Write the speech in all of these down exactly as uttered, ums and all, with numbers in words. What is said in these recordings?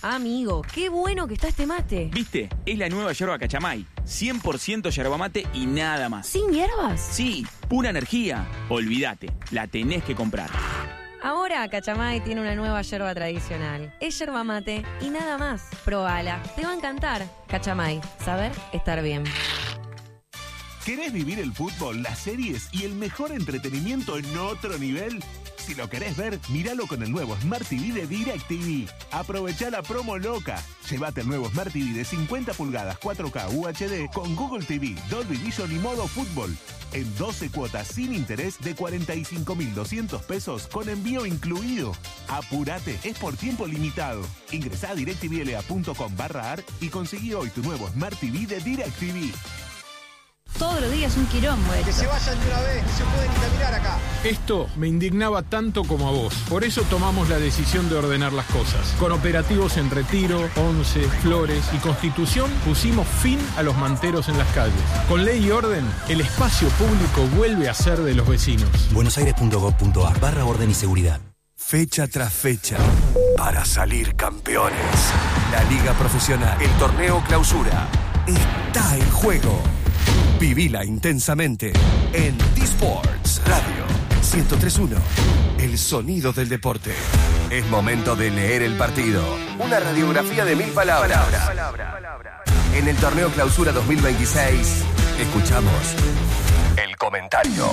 Amigo, qué bueno que está este mate. ¿Viste? Es la nueva yerba Cachamay. cien por ciento yerba mate y nada más. ¿Sin hierbas? Sí, pura energía. Olvídate, la tenés que comprar. Ahora Cachamay tiene una nueva yerba tradicional. Es yerba mate y nada más. Probala, te va a encantar. Cachamay, saber estar bien. ¿Querés vivir el fútbol, las series y el mejor entretenimiento en otro nivel? Si lo querés ver, míralo con el nuevo Smart T V de DirecTV. Aprovechá la promo loca. Llévate el nuevo Smart T V de cincuenta pulgadas cuatro K U H D con Google T V, Dolby Vision y modo fútbol. En doce cuotas sin interés de cuarenta y cinco mil doscientos pesos con envío incluido. Apurate, es por tiempo limitado. Ingresá a directvla.com barra ar y conseguí hoy tu nuevo Smart T V de DirecTV. Todos los días un quilombo esto. Que se vayan de una vez, no se pueden ni caminar acá. Esto me indignaba tanto como a vos. Por eso tomamos la decisión de ordenar las cosas. Con operativos en Retiro, Once, Flores y Constitución pusimos fin a los manteros en las calles. Con ley y orden, el espacio público vuelve a ser de los vecinos. buenosaires.gov.ar barra orden y seguridad. Fecha tras fecha, para salir campeones. La Liga Profesional, el Torneo Clausura, está en juego. Vivila intensamente en D-Sports Radio ciento tres punto uno, el sonido del deporte. Es momento de leer el partido. Una radiografía de mil palabras. En el Torneo Clausura dos mil veintiséis, escuchamos el comentario.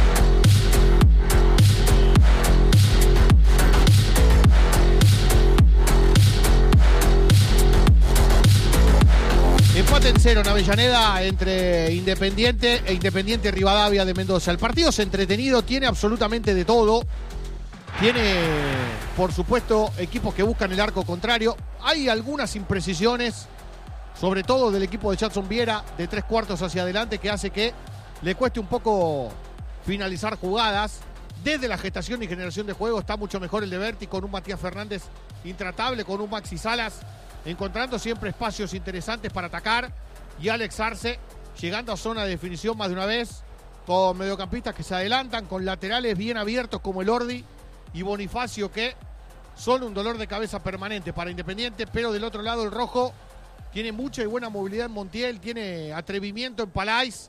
Empate en cero en Avellaneda entre Independiente e Independiente Rivadavia de Mendoza. El partido es entretenido, tiene absolutamente de todo. Tiene, por supuesto, equipos que buscan el arco contrario. Hay algunas imprecisiones, sobre todo del equipo de Jadson Viera, de tres cuartos hacia adelante, que hace que le cueste un poco finalizar jugadas. Desde la gestación y generación de juego está mucho mejor el de Berti, con un Matías Fernández intratable, con un Maxi Salas encontrando siempre espacios interesantes para atacar, y Alex Arce llegando a zona de definición más de una vez, con mediocampistas que se adelantan, con laterales bien abiertos como el Ordi y Bonifacio, que son un dolor de cabeza permanente para Independiente. Pero del otro lado el rojo tiene mucha y buena movilidad en Montiel, tiene atrevimiento en Palais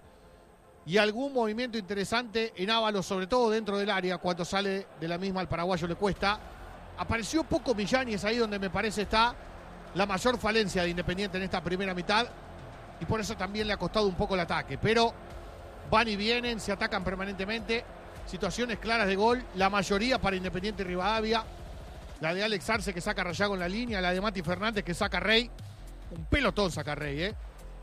y algún movimiento interesante en Ábalos, sobre todo dentro del área. Cuando sale de la misma al paraguayo le cuesta. Apareció poco Millán y es ahí donde me parece está la mayor falencia de Independiente en esta primera mitad, y por eso también le ha costado un poco el ataque. Pero van y vienen, se atacan permanentemente, situaciones claras de gol, la mayoría para Independiente Rivadavia. La de Alex Arce, que saca Rayago en la línea, la de Mati Fernández, que saca Rey, un pelotón saca Rey, ¿eh?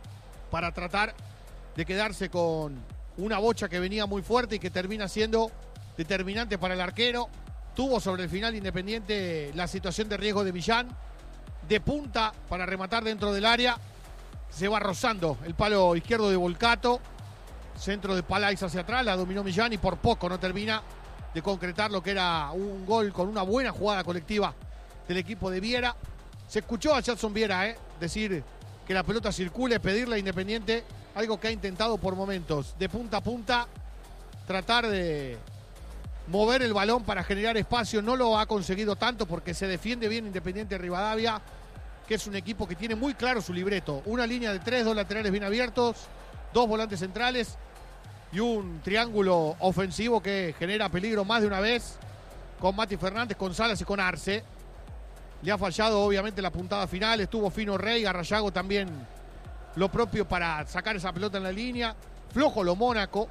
para tratar de quedarse con una bocha que venía muy fuerte y que termina siendo determinante para el arquero. Tuvo sobre el final Independiente la situación de riesgo de Millán, de punta para rematar dentro del área. Se va rozando el palo izquierdo de Volcato, centro de Palais hacia atrás, la dominó Millán y por poco no termina de concretar lo que era un gol con una buena jugada colectiva del equipo de Viera. Se escuchó a Jadson Viera eh, decir que la pelota circule, pedirle a Independiente, algo que ha intentado por momentos, de punta a punta, tratar de mover el balón para generar espacio. No lo ha conseguido tanto porque se defiende bien Independiente Rivadavia, que es un equipo que tiene muy claro su libreto. Una línea de tres, dos laterales bien abiertos, dos volantes centrales y un triángulo ofensivo que genera peligro más de una vez, con Mati Fernández, con Salas y con Arce. Le ha fallado obviamente la puntada final, estuvo fino Rey, a Rayago también lo propio para sacar esa pelota en la línea. Flojo lo Mónaco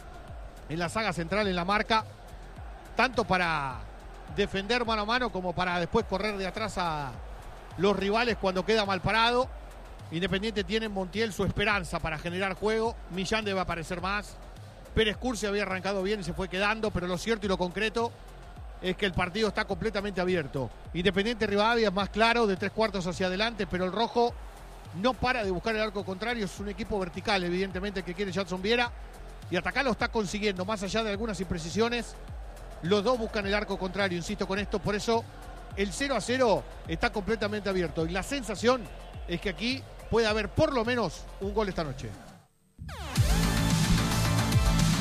en la saga central, en la marca, tanto para defender mano a mano como para después correr de atrás a los rivales cuando queda mal parado. Independiente tiene en Montiel su esperanza para generar juego. Millán debe aparecer más. Pérez Cursi había arrancado bien y se fue quedando, pero lo cierto y lo concreto es que el partido está completamente abierto. Independiente Rivadavia es más claro, de tres cuartos hacia adelante, pero el rojo no para de buscar el arco contrario. Es un equipo vertical, evidentemente, que quiere Jadson Viera, y atacar lo está consiguiendo, más allá de algunas imprecisiones. Los dos buscan el arco contrario, insisto con esto, por eso el cero a cero está completamente abierto. Y la sensación es que aquí puede haber por lo menos un gol esta noche.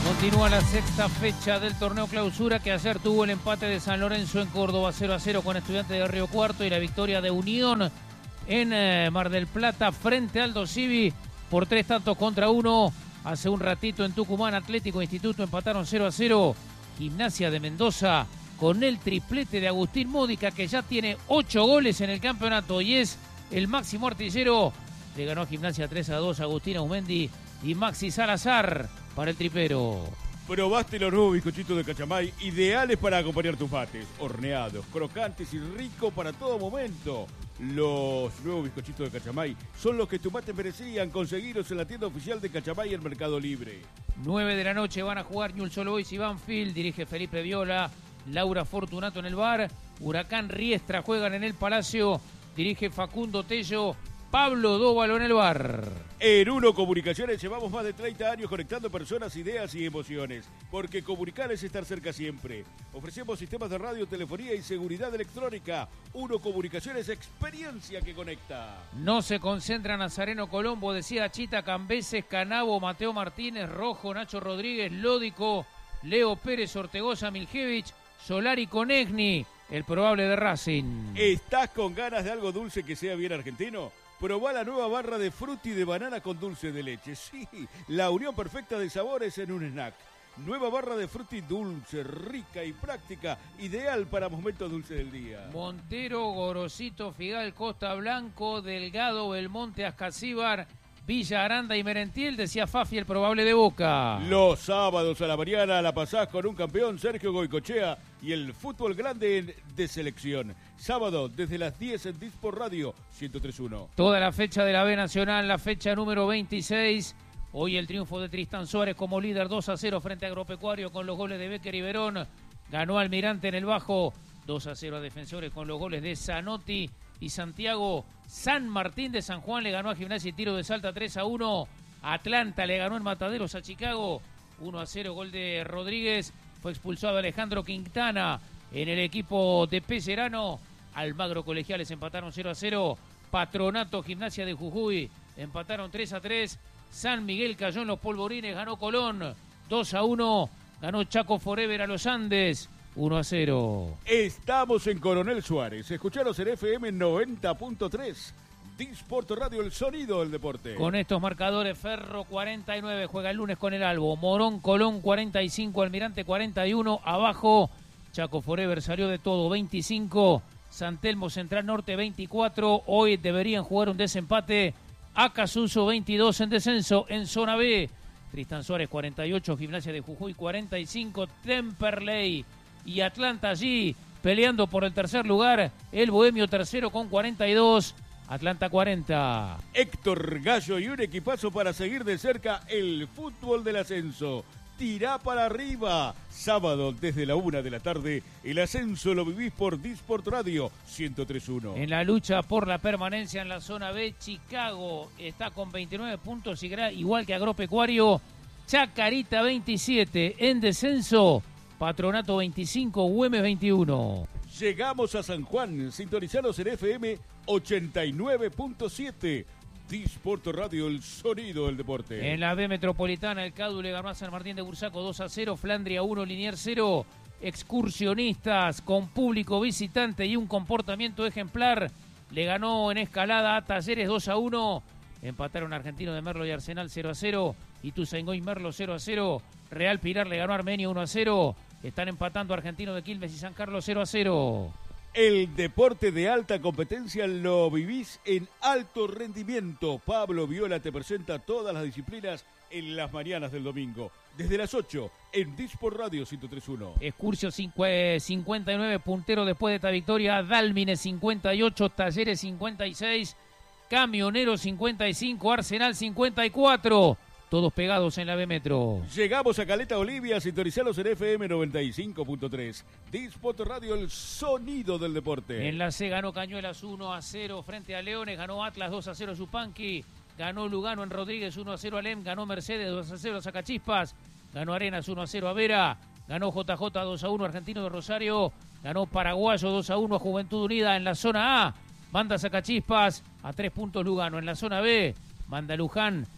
Continúa la sexta fecha del torneo clausura, que ayer tuvo el empate de San Lorenzo en Córdoba cero a cero con Estudiantes de Río Cuarto y la victoria de Unión en eh, Mar del Plata frente al Aldo Civi por tres tantos contra uno. Hace un ratito en Tucumán, Atlético e Instituto empataron cero a cero. Gimnasia de Mendoza con el triplete de Agustín Módica, que ya tiene ocho goles en el campeonato y es el máximo artillero. Le ganó a Gimnasia tres a dos, Agustín Aumendi y Maxi Salazar para el tripero. Probaste los nuevos bizcochitos de Cachamay, ideales para acompañar tus mates. Horneados, crocantes y ricos para todo momento. Los nuevos bizcochitos de Cachamay son los que tus mates merecían. Conseguirlos en la tienda oficial de Cachamay en Mercado Libre. nueve de la noche van a jugar Newell's Old Boys y Banfield. Dirige Felipe Viola, Laura Fortunato en el bar. Huracán Riestra juegan en el Palacio. Dirige Facundo Tello, Pablo Dóvalo en el bar. En Uno Comunicaciones llevamos más de treinta años conectando personas, ideas y emociones. Porque comunicar es estar cerca siempre. Ofrecemos sistemas de radio, telefonía y seguridad electrónica. Uno Comunicaciones, experiencia que conecta. No se concentra Nazareno Colombo, decía Chita Cambeses, Canabo, Mateo Martínez, Rojo, Nacho Rodríguez, Lódico, Leo Pérez, Ortegoza, Miljevich, Solari Conegni, el probable de Racing. ¿Estás con ganas de algo dulce que sea bien argentino? Probá la nueva barra de frutti de banana con dulce de leche. Sí, la unión perfecta de sabores en un snack. Nueva barra de frutti dulce, rica y práctica, ideal para momentos dulces del día. Montero, Gorosito, Figal, Costa Blanco, Delgado, Belmonte, Ascasíbar, Villa Aranda y Merentiel, decía Fafi, el probable de Boca. Los sábados a la mañana la pasás con un campeón, Sergio Goicochea, y el fútbol grande de selección. Sábado desde las diez en Dispor Radio ciento tres punto uno. Toda la fecha de la B Nacional, la fecha número veintiséis. Hoy el triunfo de Tristán Suárez como líder dos a cero frente a Agropecuario con los goles de Becker y Verón. Ganó Almirante en el Bajo dos a cero a Defensores con los goles de Zanotti y Santiago. San Martín de San Juan le ganó a Gimnasia y Tiro de Salta tres a uno. Atlanta le ganó en Mataderos a Chicago uno a cero, gol de Rodríguez. Fue expulsado Alejandro Quintana en el equipo de Pellerano. Almagro Colegiales empataron cero a cero. Patronato Gimnasia de Jujuy empataron tres a tres. San Miguel cayó en los polvorines, ganó Colón dos a uno. Ganó Chaco Forever a los Andes uno a cero. Estamos en Coronel Suárez. Escucharos en F M noventa punto tres. Disport Radio, el sonido del deporte. Con estos marcadores, Ferro cuarenta y nueve juega el lunes con el Albo. Morón Colón cuarenta y cinco, Almirante cuarenta y uno. Abajo, Chaco Forever salió de todo veinticinco. San Telmo Central Norte veinticuatro. Hoy deberían jugar un desempate. Acasuso veintidós en descenso en zona B. Tristán Suárez cuarenta y ocho, Gimnasia de Jujuy cuarenta y cinco. Temperley y Atlanta allí peleando por el tercer lugar. El Bohemio tercero con cuarenta y dos. Atlanta cuarenta. Héctor Gallo y un equipazo para seguir de cerca el fútbol del ascenso. Tirá para arriba. Sábado desde la una de la tarde, el ascenso lo vivís por Disport Radio ciento tres punto uno. En la lucha por la permanencia en la zona B, Chicago está con veintinueve puntos, igual que Agropecuario. Chacarita veintisiete en descenso. Patronato veinticinco, Güemes veintiuno. Llegamos a San Juan, sintonizados en F M ochenta y nueve punto siete. Disport Radio, el sonido del deporte. En la B Metropolitana, el Cádu le ganó a San Martín de Bursaco dos a cero, Flandria uno, Liniers cero. Excursionistas con público visitante y un comportamiento ejemplar. Le ganó en Escalada a Talleres dos a uno. Empataron Argentino de Merlo y Arsenal cero a cero. Ituzaingó y Merlo cero a cero. Real Pilar le ganó a Armenio uno a cero. Están empatando Argentino de Quilmes y San Carlos cero a cero. El deporte de alta competencia lo vivís en alto rendimiento. Pablo Viola te presenta todas las disciplinas en las mañanas del domingo. Desde las ocho en Disport Radio ciento tres punto uno. Excursio cincuenta y nueve, puntero después de esta victoria. Dálmine cincuenta y ocho, Talleres cincuenta y seis, Camionero cincuenta y cinco, Arsenal cincuenta y cuatro. Todos pegados en la B Metro. Llegamos a Caleta Olivia, sintonizalos en F M noventa y cinco punto tres. Disport Radio, el sonido del deporte. En la C ganó Cañuelas uno a cero frente a Leones, ganó Atlas dos a cero Yupanqui, ganó Lugano en Rodríguez uno a cero a Lem, ganó Mercedes dos a cero a Zacachispas, ganó Arenas uno a cero a Vera, ganó J J dos a uno Argentino de Rosario, ganó Paraguayo dos a uno a Juventud Unida en la zona A, manda Zacachispas a tres puntos Lugano. En la zona B, manda Luján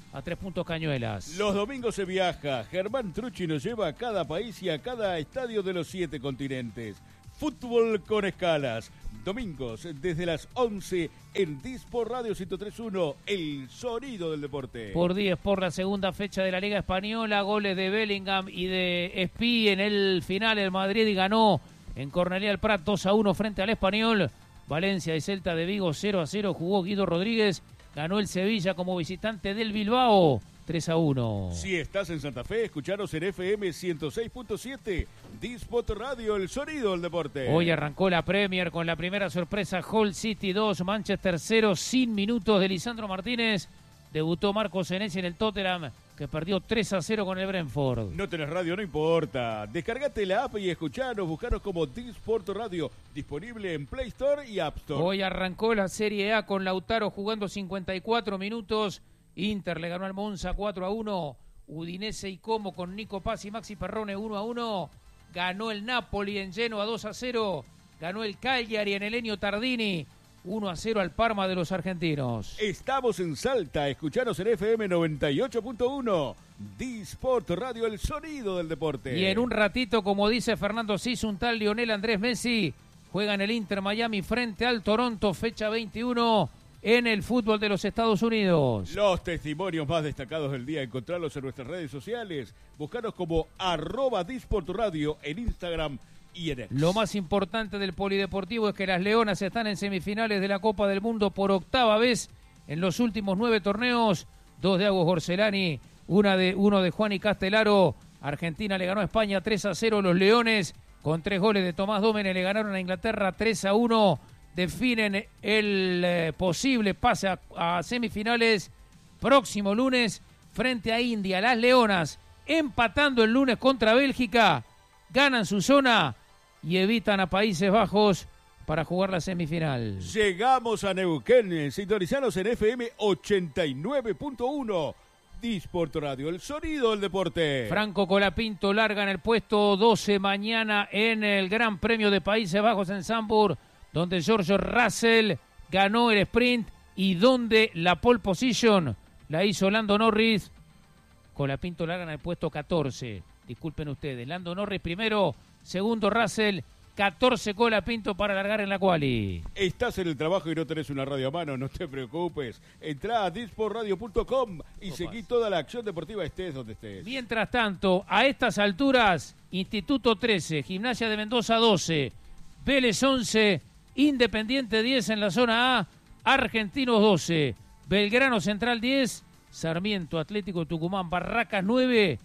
a tres puntos Cañuelas. Los domingos se viaja. Germán Trucci nos lleva a cada país y a cada estadio de los siete continentes. Fútbol con escalas. Domingos desde las once en Disport Radio ciento tres punto uno, el sonido del deporte. Por diez por la segunda fecha de la Liga Española, goles de Bellingham y de Espí en el final. El Madrid ganó en Cornellà el Prat dos a uno frente al Español. Valencia y Celta de Vigo cero a cero, jugó Guido Rodríguez. Ganó el Sevilla como visitante del Bilbao tres a uno. Si estás en Santa Fe, escucharos en F M ciento seis punto siete, Disport Radio, el sonido del deporte. Hoy arrancó la Premier con la primera sorpresa, Hull City dos, Manchester cero, sin minutos de Lisandro Martínez. Debutó Marco Senesi en el Tottenham, que perdió tres a cero con el Brentford. No tenés radio, no importa. Descargate la app y escuchanos, buscaros como Disport Radio, disponible en Play Store y App Store. Hoy arrancó la Serie A con Lautaro jugando cincuenta y cuatro minutos. Inter le ganó al Monza cuatro a uno. Udinese y Como con Nico Paz y Maxi Perrone uno a uno. Ganó el Napoli en Genoa dos a cero. Ganó el Cagliari en el Ennio Tardini uno a cero al Parma de los argentinos. Estamos en Salta, escuchanos en F M noventa y ocho punto uno. Disport Radio, el sonido del deporte. Y en un ratito, como dice Fernando Cis, un tal Lionel Andrés Messi juega en el Inter Miami frente al Toronto, fecha veintiuno en el fútbol de los Estados Unidos. Los testimonios más destacados del día, encontrarlos en nuestras redes sociales. Buscaros como arroba Disport Radio en Instagram y en X. Lo más importante del polideportivo es que las Leonas están en semifinales de la Copa del Mundo por octava vez en los últimos nueve torneos. Dos de Agos Gorcelani, una de, uno de Juan y Castelaro. Argentina le ganó a España tres a cero. Los Leones, con tres goles de Tomás Dómenech, le ganaron a Inglaterra tres a uno. Definen el eh, posible pase a, a semifinales próximo lunes frente a India. Las Leonas, empatando el lunes contra Bélgica, ganan su zona y evitan a Países Bajos para jugar la semifinal. Llegamos a Neuquén, sintonizanos en F M ochenta y nueve punto uno. Disport Radio, el sonido del deporte. Franco Colapinto larga en el puesto doce mañana en el Gran Premio de Países Bajos en Zandvoort, donde George Russell ganó el sprint y donde la pole position la hizo Lando Norris. Colapinto larga en el puesto catorce. Disculpen ustedes, Lando Norris primero, segundo Russell, catorce Colapinto para largar en la quali. Estás en el trabajo y no tenés una radio a mano, no te preocupes. Entrá a disport radio punto com y seguí toda la acción deportiva, estés donde estés. Mientras tanto, a estas alturas, Instituto trece, Gimnasia de Mendoza doce, Vélez once, Independiente diez en la zona A, Argentinos doce, Belgrano Central diez, Sarmiento Atlético Tucumán Barracas nueve,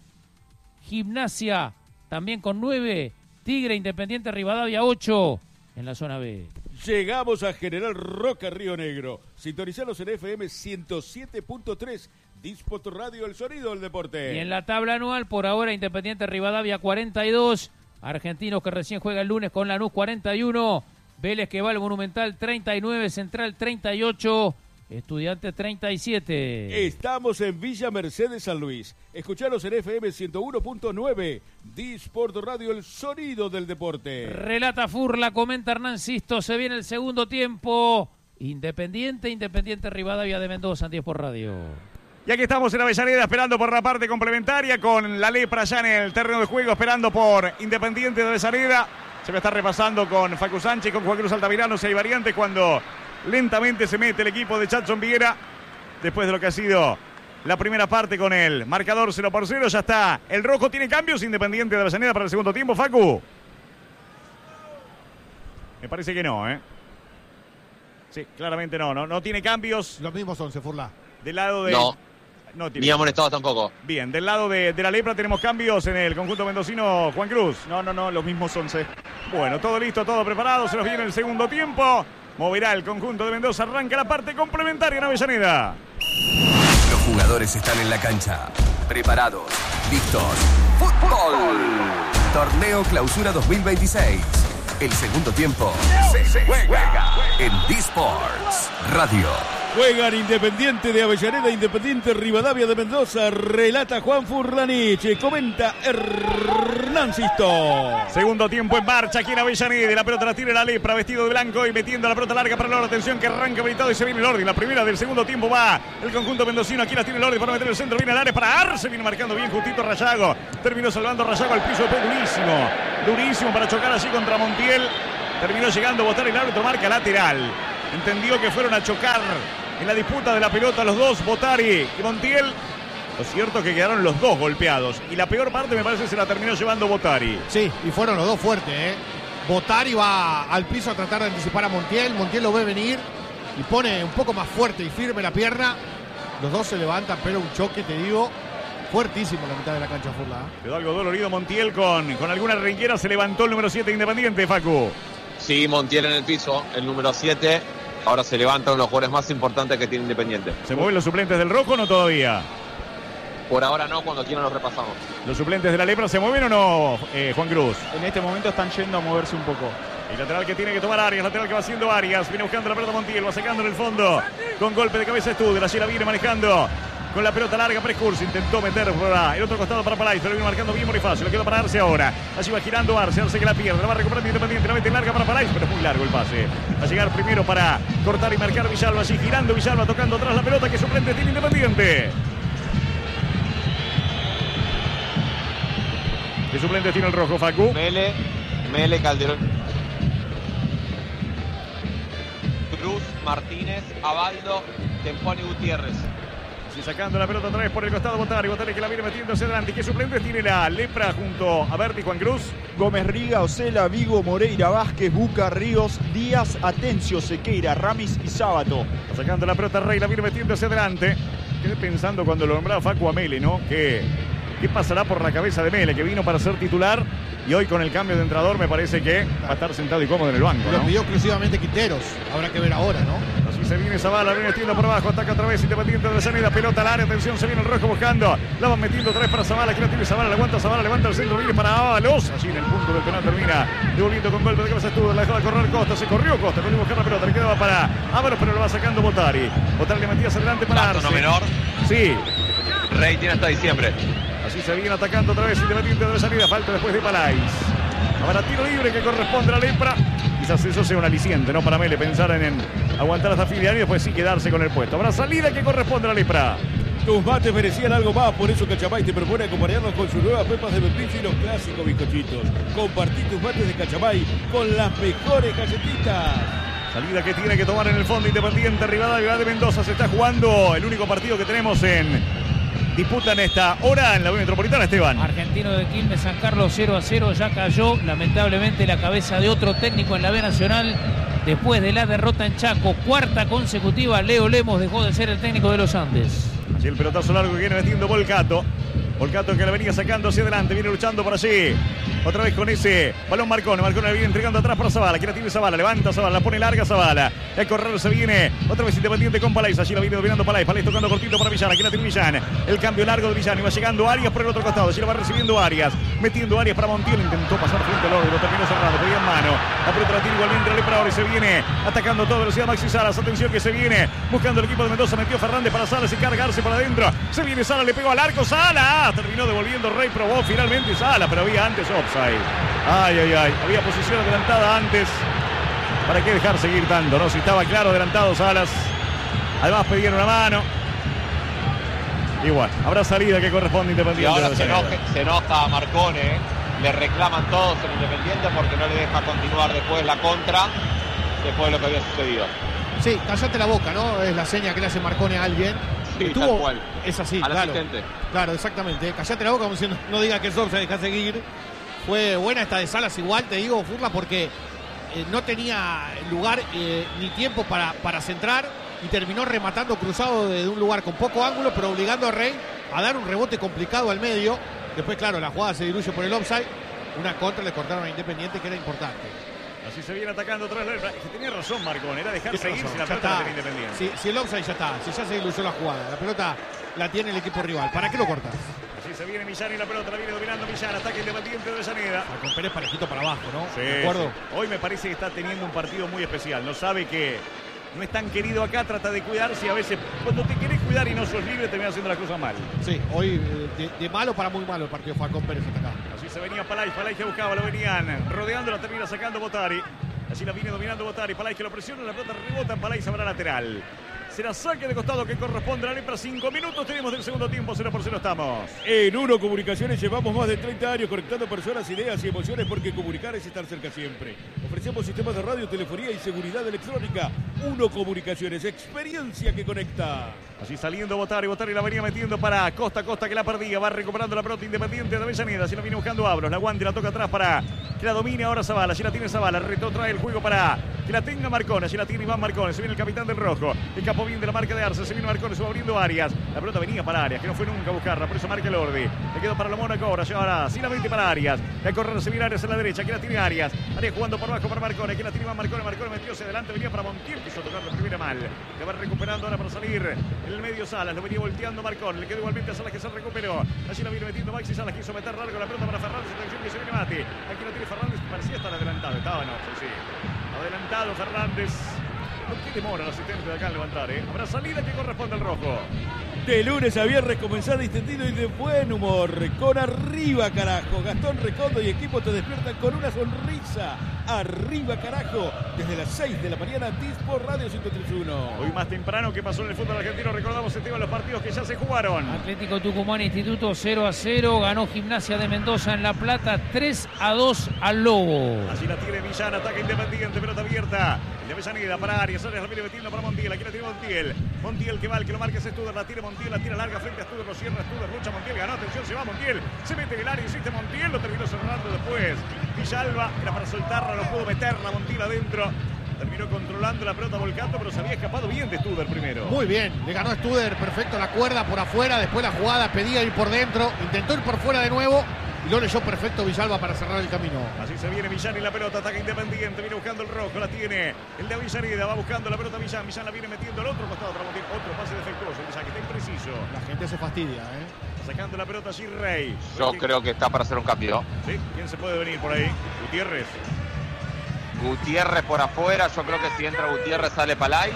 Gimnasia también con nueve, Tigre Independiente Rivadavia ocho en la zona B. Llegamos a General Roca, Río Negro. Sintonizanos en F M ciento siete punto tres, Disport Radio, el sonido del deporte. Y en la tabla anual, por ahora, Independiente Rivadavia cuarenta y dos, Argentinos que recién juega el lunes con Lanús cuarenta y uno, Vélez que va al Monumental treinta y nueve, Central treinta y ocho, Estudiantes treinta y siete. Estamos en Villa Mercedes, San Luis. Escuchanos en F M ciento uno punto nueve. Disport Radio, el sonido del deporte. Relata Furla, comenta Hernán Sisto. Se viene el segundo tiempo. Independiente, Independiente Rivadavia de Mendoza en Disport Radio. Y aquí estamos en Avellaneda esperando por la parte complementaria con la Lepra ya en el terreno de juego, esperando por Independiente de Avellaneda. Se va a estar repasando con Facu Sánchez, con Juan Cruz Altamirano, si hay variantes cuando lentamente se mete el equipo de Chatson Viguera. Después de lo que ha sido la primera parte con el marcador cero por cero, ya está. El rojo tiene cambios, Independiente de Avellaneda para el segundo tiempo, Facu. Me parece que no, ¿eh? Sí, claramente no, no, no tiene cambios. Los mismos once, Furla. Del lado de... No, no tiene ni amonestados tampoco. Bien, del lado de, de la Lepra tenemos cambios en el conjunto mendocino, Juan Cruz. No, no, no, los mismos once. Bueno, todo listo, todo preparado, se nos viene el segundo tiempo. Moverá el conjunto de Mendoza, arranca la parte complementaria en Avellaneda. Los jugadores están en la cancha, preparados, listos. ¡Fútbol! Torneo Clausura dos mil veintiséis. El segundo tiempo se juega en Disports Radio. Juegan Independiente de Avellaneda, Independiente Rivadavia de Mendoza. Relata Juan Furlanich, comenta Hernán Sisto. Segundo tiempo en marcha aquí en Avellaneda. La pelota la tiene la Lepra, vestido de blanco y metiendo la pelota larga para Lordi. Atención que arranca habilitado y se viene Lordi. La primera del segundo tiempo va el conjunto mendocino. Aquí la tiene Lordi para meter el centro. Viene al área para Arce. Viene marcando bien justito Rayago. Terminó salvando Rayago al piso. Fue durísimo. Durísimo para chocar así contra Montiel. Terminó llegando a botar el árbitro. Marca lateral. Entendió que fueron a chocar en la disputa de la pelota los dos, Botari y Montiel. Lo cierto es que quedaron los dos golpeados. Y la peor parte me parece se la terminó llevando Botari. Sí, y fueron los dos fuertes, ¿eh? Botari va al piso a tratar de anticipar a Montiel. Montiel lo ve venir y pone un poco más fuerte y firme la pierna. Los dos se levantan, pero un choque, te digo, fuertísimo en la mitad de la cancha, Furla. Quedó algo dolorido Montiel con, con alguna renquera. Se levantó el número siete Independiente, Facu. Sí, Montiel en el piso, el número siete. Ahora se levantan los jugadores más importantes que tiene Independiente. ¿Se mueven los suplentes del Rojo o no todavía? Por ahora no, cuando quieran los repasamos. ¿Los suplentes de la Lepra se mueven o no, eh, Juan Cruz? En este momento están yendo a moverse un poco. El lateral que tiene que tomar Arias, lateral que va haciendo Arias. Viene buscando la pelota Montiel, va sacando en el fondo. Con golpe de cabeza Studer, allí la viene manejando. Con la pelota larga, Prescursi intentó meter por el otro costado para Palais, pero viene marcando bien Bonifacio. Le queda para Arce ahora. Allí va girando Arce, Arce que la pierde, la va recuperando Independiente, la mete larga para Palais, pero es muy largo el pase. Va a llegar primero para cortar y marcar Villalba, allí girando Villalba, tocando atrás la pelota que suplente tiene Independiente. ¿Qué suplente tiene el Rojo, Facu? Mele, Mele, Calderón, Cruz, Martínez, Abaldo, Temponi, Gutiérrez. Y sacando la pelota otra vez por el costado Botari, Botari que la viene metiendo hacia adelante. ¿Qué suplentes tiene la Lepra junto a Berti, Juan Cruz? Gómez Riga, Ocela, Vigo, Moreira, Vázquez, Buca, Ríos, Díaz, Atencio, Sequeira, Ramis y Sábato. Sacando la pelota Rey, la viene metiendo hacia adelante. Quedé pensando cuando lo nombraba Facu a Mele, ¿no? Que, ¿Qué pasará por la cabeza de Mele, que vino para ser titular? Y hoy con el cambio de entrenador me parece que va a estar sentado y cómodo en el banco, ¿no? Lo pidió exclusivamente Quinteros. Habrá que ver ahora, ¿no? Así se viene Zavala, viene metiendo por abajo, ataca otra vez Independiente de Avellaneda, pelota al área, atención, se viene el Rojo buscando, la van metiendo otra vez para Zavala, que la tiene Zavala, la aguanta Zavala, levanta el centro, viene para Ábalos, allí en el punto del penal termina devolviendo con golpe de cabeza Studer, la dejó de correr Costa, se corrió Costa, con buscar la pelota, le quedaba para Ábalos, pero lo va sacando Botari. Botari le metía hacia adelante para Arce. No menor. Sí. Rey tiene hasta diciembre. Así se viene atacando otra vez Independiente de Avellaneda, falta después de Palais. Habrá tiro libre que corresponde a la Lepra. Quizás eso sea un aliciente, ¿no? Para Mele pensar en, en aguantar hasta fin de año y después sí quedarse con el puesto. Habrá salida que corresponde a la Lepra. Tus mates merecían algo más, por eso Cachamay te propone acompañarnos con sus nuevas pepas de membrillo y los clásicos bizcochitos. Compartí tus mates de Cachamay con las mejores galletitas. Salida que tiene que tomar en el fondo Independiente Rivadavia de Mendoza. Se está jugando el único partido que tenemos en disputa en esta hora en la B Metropolitana, Esteban. Argentino de Quilmes, San Carlos cero a cero. Ya cayó lamentablemente la cabeza de otro técnico en la B Nacional después de la derrota en Chaco. Cuarta consecutiva, Leo Lemos dejó de ser el técnico de los Andes. Así el pelotazo largo que viene metiendo Volcato. Volcato que la venía sacando hacia adelante, viene luchando por allí. Otra vez con ese balón Marcone. Marcone viene entregando atrás para Zavala. Que la tiene Zavala. Levanta Zavala. La pone larga Zavala. El correr se viene. Otra vez Independiente con Palais. Allí la viene dominando Palais. Palais tocando cortito para Villán. Aquí la tiene Villán. El cambio largo de Villán. Y va llegando Arias por el otro costado. Allí la va recibiendo Arias. Metiendo Arias para Montiel. Intentó pasar frente al orden. Lo terminó cerrando. Pedía en mano. La pelota la tiene igualmente la Lepra. Ahora y se viene atacando a toda velocidad Maxi Salas. Atención que se viene buscando el equipo de Mendoza. Metió Fernández para Salas y cargarse para adentro. Se viene Salas. Le pegó al arco. Salas. Terminó devolviendo Rey. Probó finalmente Salas. Pero había antes offside. Ay, ay, ay. Había posición adelantada antes. ¿Para qué dejar seguir tanto, no? Si estaba claro adelantado Salas. Además pedían una mano. Igual, habrá salida que corresponde Independiente. Y ahora se enoja, se enoja a Marcone. ¿eh? Le reclaman todos en Independiente porque no le deja continuar después la contra. Después de lo que había sucedido. Sí, callate la boca, ¿no? Es la seña que le hace Marcone a alguien. Sí, Estuvo, tal cual. Es así, al claro. asistente. Claro, exactamente. Callate la boca como diciendo, no diga que es offside, deja seguir. Fue buena esta de Salas igual, te digo, Furla, porque eh, no tenía lugar eh, ni tiempo para, para centrar y terminó rematando cruzado desde un lugar con poco ángulo, pero obligando a Rey a dar un rebote complicado al medio. Después, claro, la jugada se diluye por el offside. Una contra le cortaron a Independiente que era importante. Así se viene atacando otra vez. Tenía razón Marcón, era dejar seguir razón, si la ya pelota está. la tenía Independiente. Si, si el offside ya está, si ya se diluyó la jugada, la pelota la tiene el equipo rival. ¿Para qué lo cortas? Así se viene Millán y la pelota la viene dominando Millán. Ataque Independiente de Avellaneda. Con Pérez parejito para abajo, ¿no? Sí, ¿De acuerdo? sí. Hoy me parece que está teniendo un partido muy especial. No sabe que no es tan querido acá, trata de cuidarse y a veces cuando te querés cuidar y no sos libre terminas haciendo las cosas mal. Sí, hoy de, de malo para muy malo el partido Falcón Pérez hasta acá. Así se venía Palay, Palay que buscaba, lo venían rodeando, la termina sacando Botari. Así la viene dominando Botari, Palay que lo presiona, la pelota rebota en Palay, se habrá lateral. Será saque de costado que corresponde a la Lepra. Cinco minutos tenemos del segundo tiempo, cero por cero estamos. En Uno Comunicaciones llevamos más de treinta años conectando personas, ideas y emociones porque comunicar es estar cerca siempre. Ofrecemos sistemas de radio, telefonía y seguridad electrónica. Uno Comunicaciones, experiencia que conecta. Así saliendo Botari, Botari la venía metiendo para Costa, Costa que la perdía, va recuperando la pelota Independiente de Avellaneda, así la viene buscando Abros, la aguante, la toca atrás para que la domine ahora Zavala, allí la tiene Zavala, retrotrae el juego para que la tenga Marcone, allí la tiene Iván Marcone, se viene el capitán del rojo, escapó bien de la marca de Arce, se viene Marcone, se va abriendo Arias, la pelota venía para Arias, que no fue nunca a buscarla, por eso marca el Ordi, le quedó para la Mónaco ahora, llevará así la veinte para Arias, la correr, se viene Arias a la derecha, aquí la tiene Arias, Arias jugando por abajo para Marcone, aquí la tiene Iván Marcone, Marcone metió hacia adelante, venía para Montiel, quiso tocar la primera mal, le va recuperando ahora para salir en el medio Salas, lo venía volteando Marcón, le quedó igualmente a Salas que se recuperó. Allí la viene metiendo Maxi Salas, quiso meter largo la pelota para Fernández, atención que se viene Mati. Aquí la tiene Fernández, parecía estar adelantado, estaba no, sí, sí. Adelantado Fernández. No qué demora el asistente de acá en levantar, ¿eh? Habrá salida que corresponde al rojo. De lunes a viernes comenzá distendido y de buen humor. Con Arriba Carajo. Gastón Recondo y equipo te despiertan con una sonrisa. Arriba Carajo. Desde las seis de la mañana, Dispo Radio ciento treinta y uno. Hoy más temprano que pasó en el fútbol argentino, recordamos Esteban los partidos que ya se jugaron. Atlético Tucumán Instituto cero a cero, ganó Gimnasia de Mendoza en La Plata tres a dos al Lobo. Así la tiene Villán, ataca Independiente, pelota abierta. El de Avellaneda para Arias, Arias la viene metiendo para Montiel, aquí la tiene Montiel. Montiel que va, el que lo marca es Studer, la tiene Montiel, la tira larga frente a Studer, lo cierra Studer, lucha Montiel, ganó, atención, se va Montiel, se mete en el área, insiste Montiel, lo terminó cerrando después. Villalba era para soltarla, no pudo meterla, Montiel adentro. Terminó controlando la pelota volcando, pero se había escapado bien de Studer primero. Muy bien, le ganó Studer, perfecto la cuerda por afuera, después la jugada pedía ir por dentro, intentó ir por fuera de nuevo y lo leyó perfecto Villalba para cerrar el camino. Así se viene Villán y la pelota, ataca Independiente, viene buscando el rojo, la tiene el de Avellaneda, va buscando la pelota Villán, Villán la viene metiendo al otro costado para Montiel, otro pase defectuoso, Villán que está impreciso. La gente se fastidia, ¿eh? Sacando la pelota allí Rey. Yo creo que está para hacer un cambio. ¿Sí? ¿Quién se puede venir por ahí? Gutiérrez. Gutiérrez por afuera, yo creo que si entra Gutiérrez sale Palay.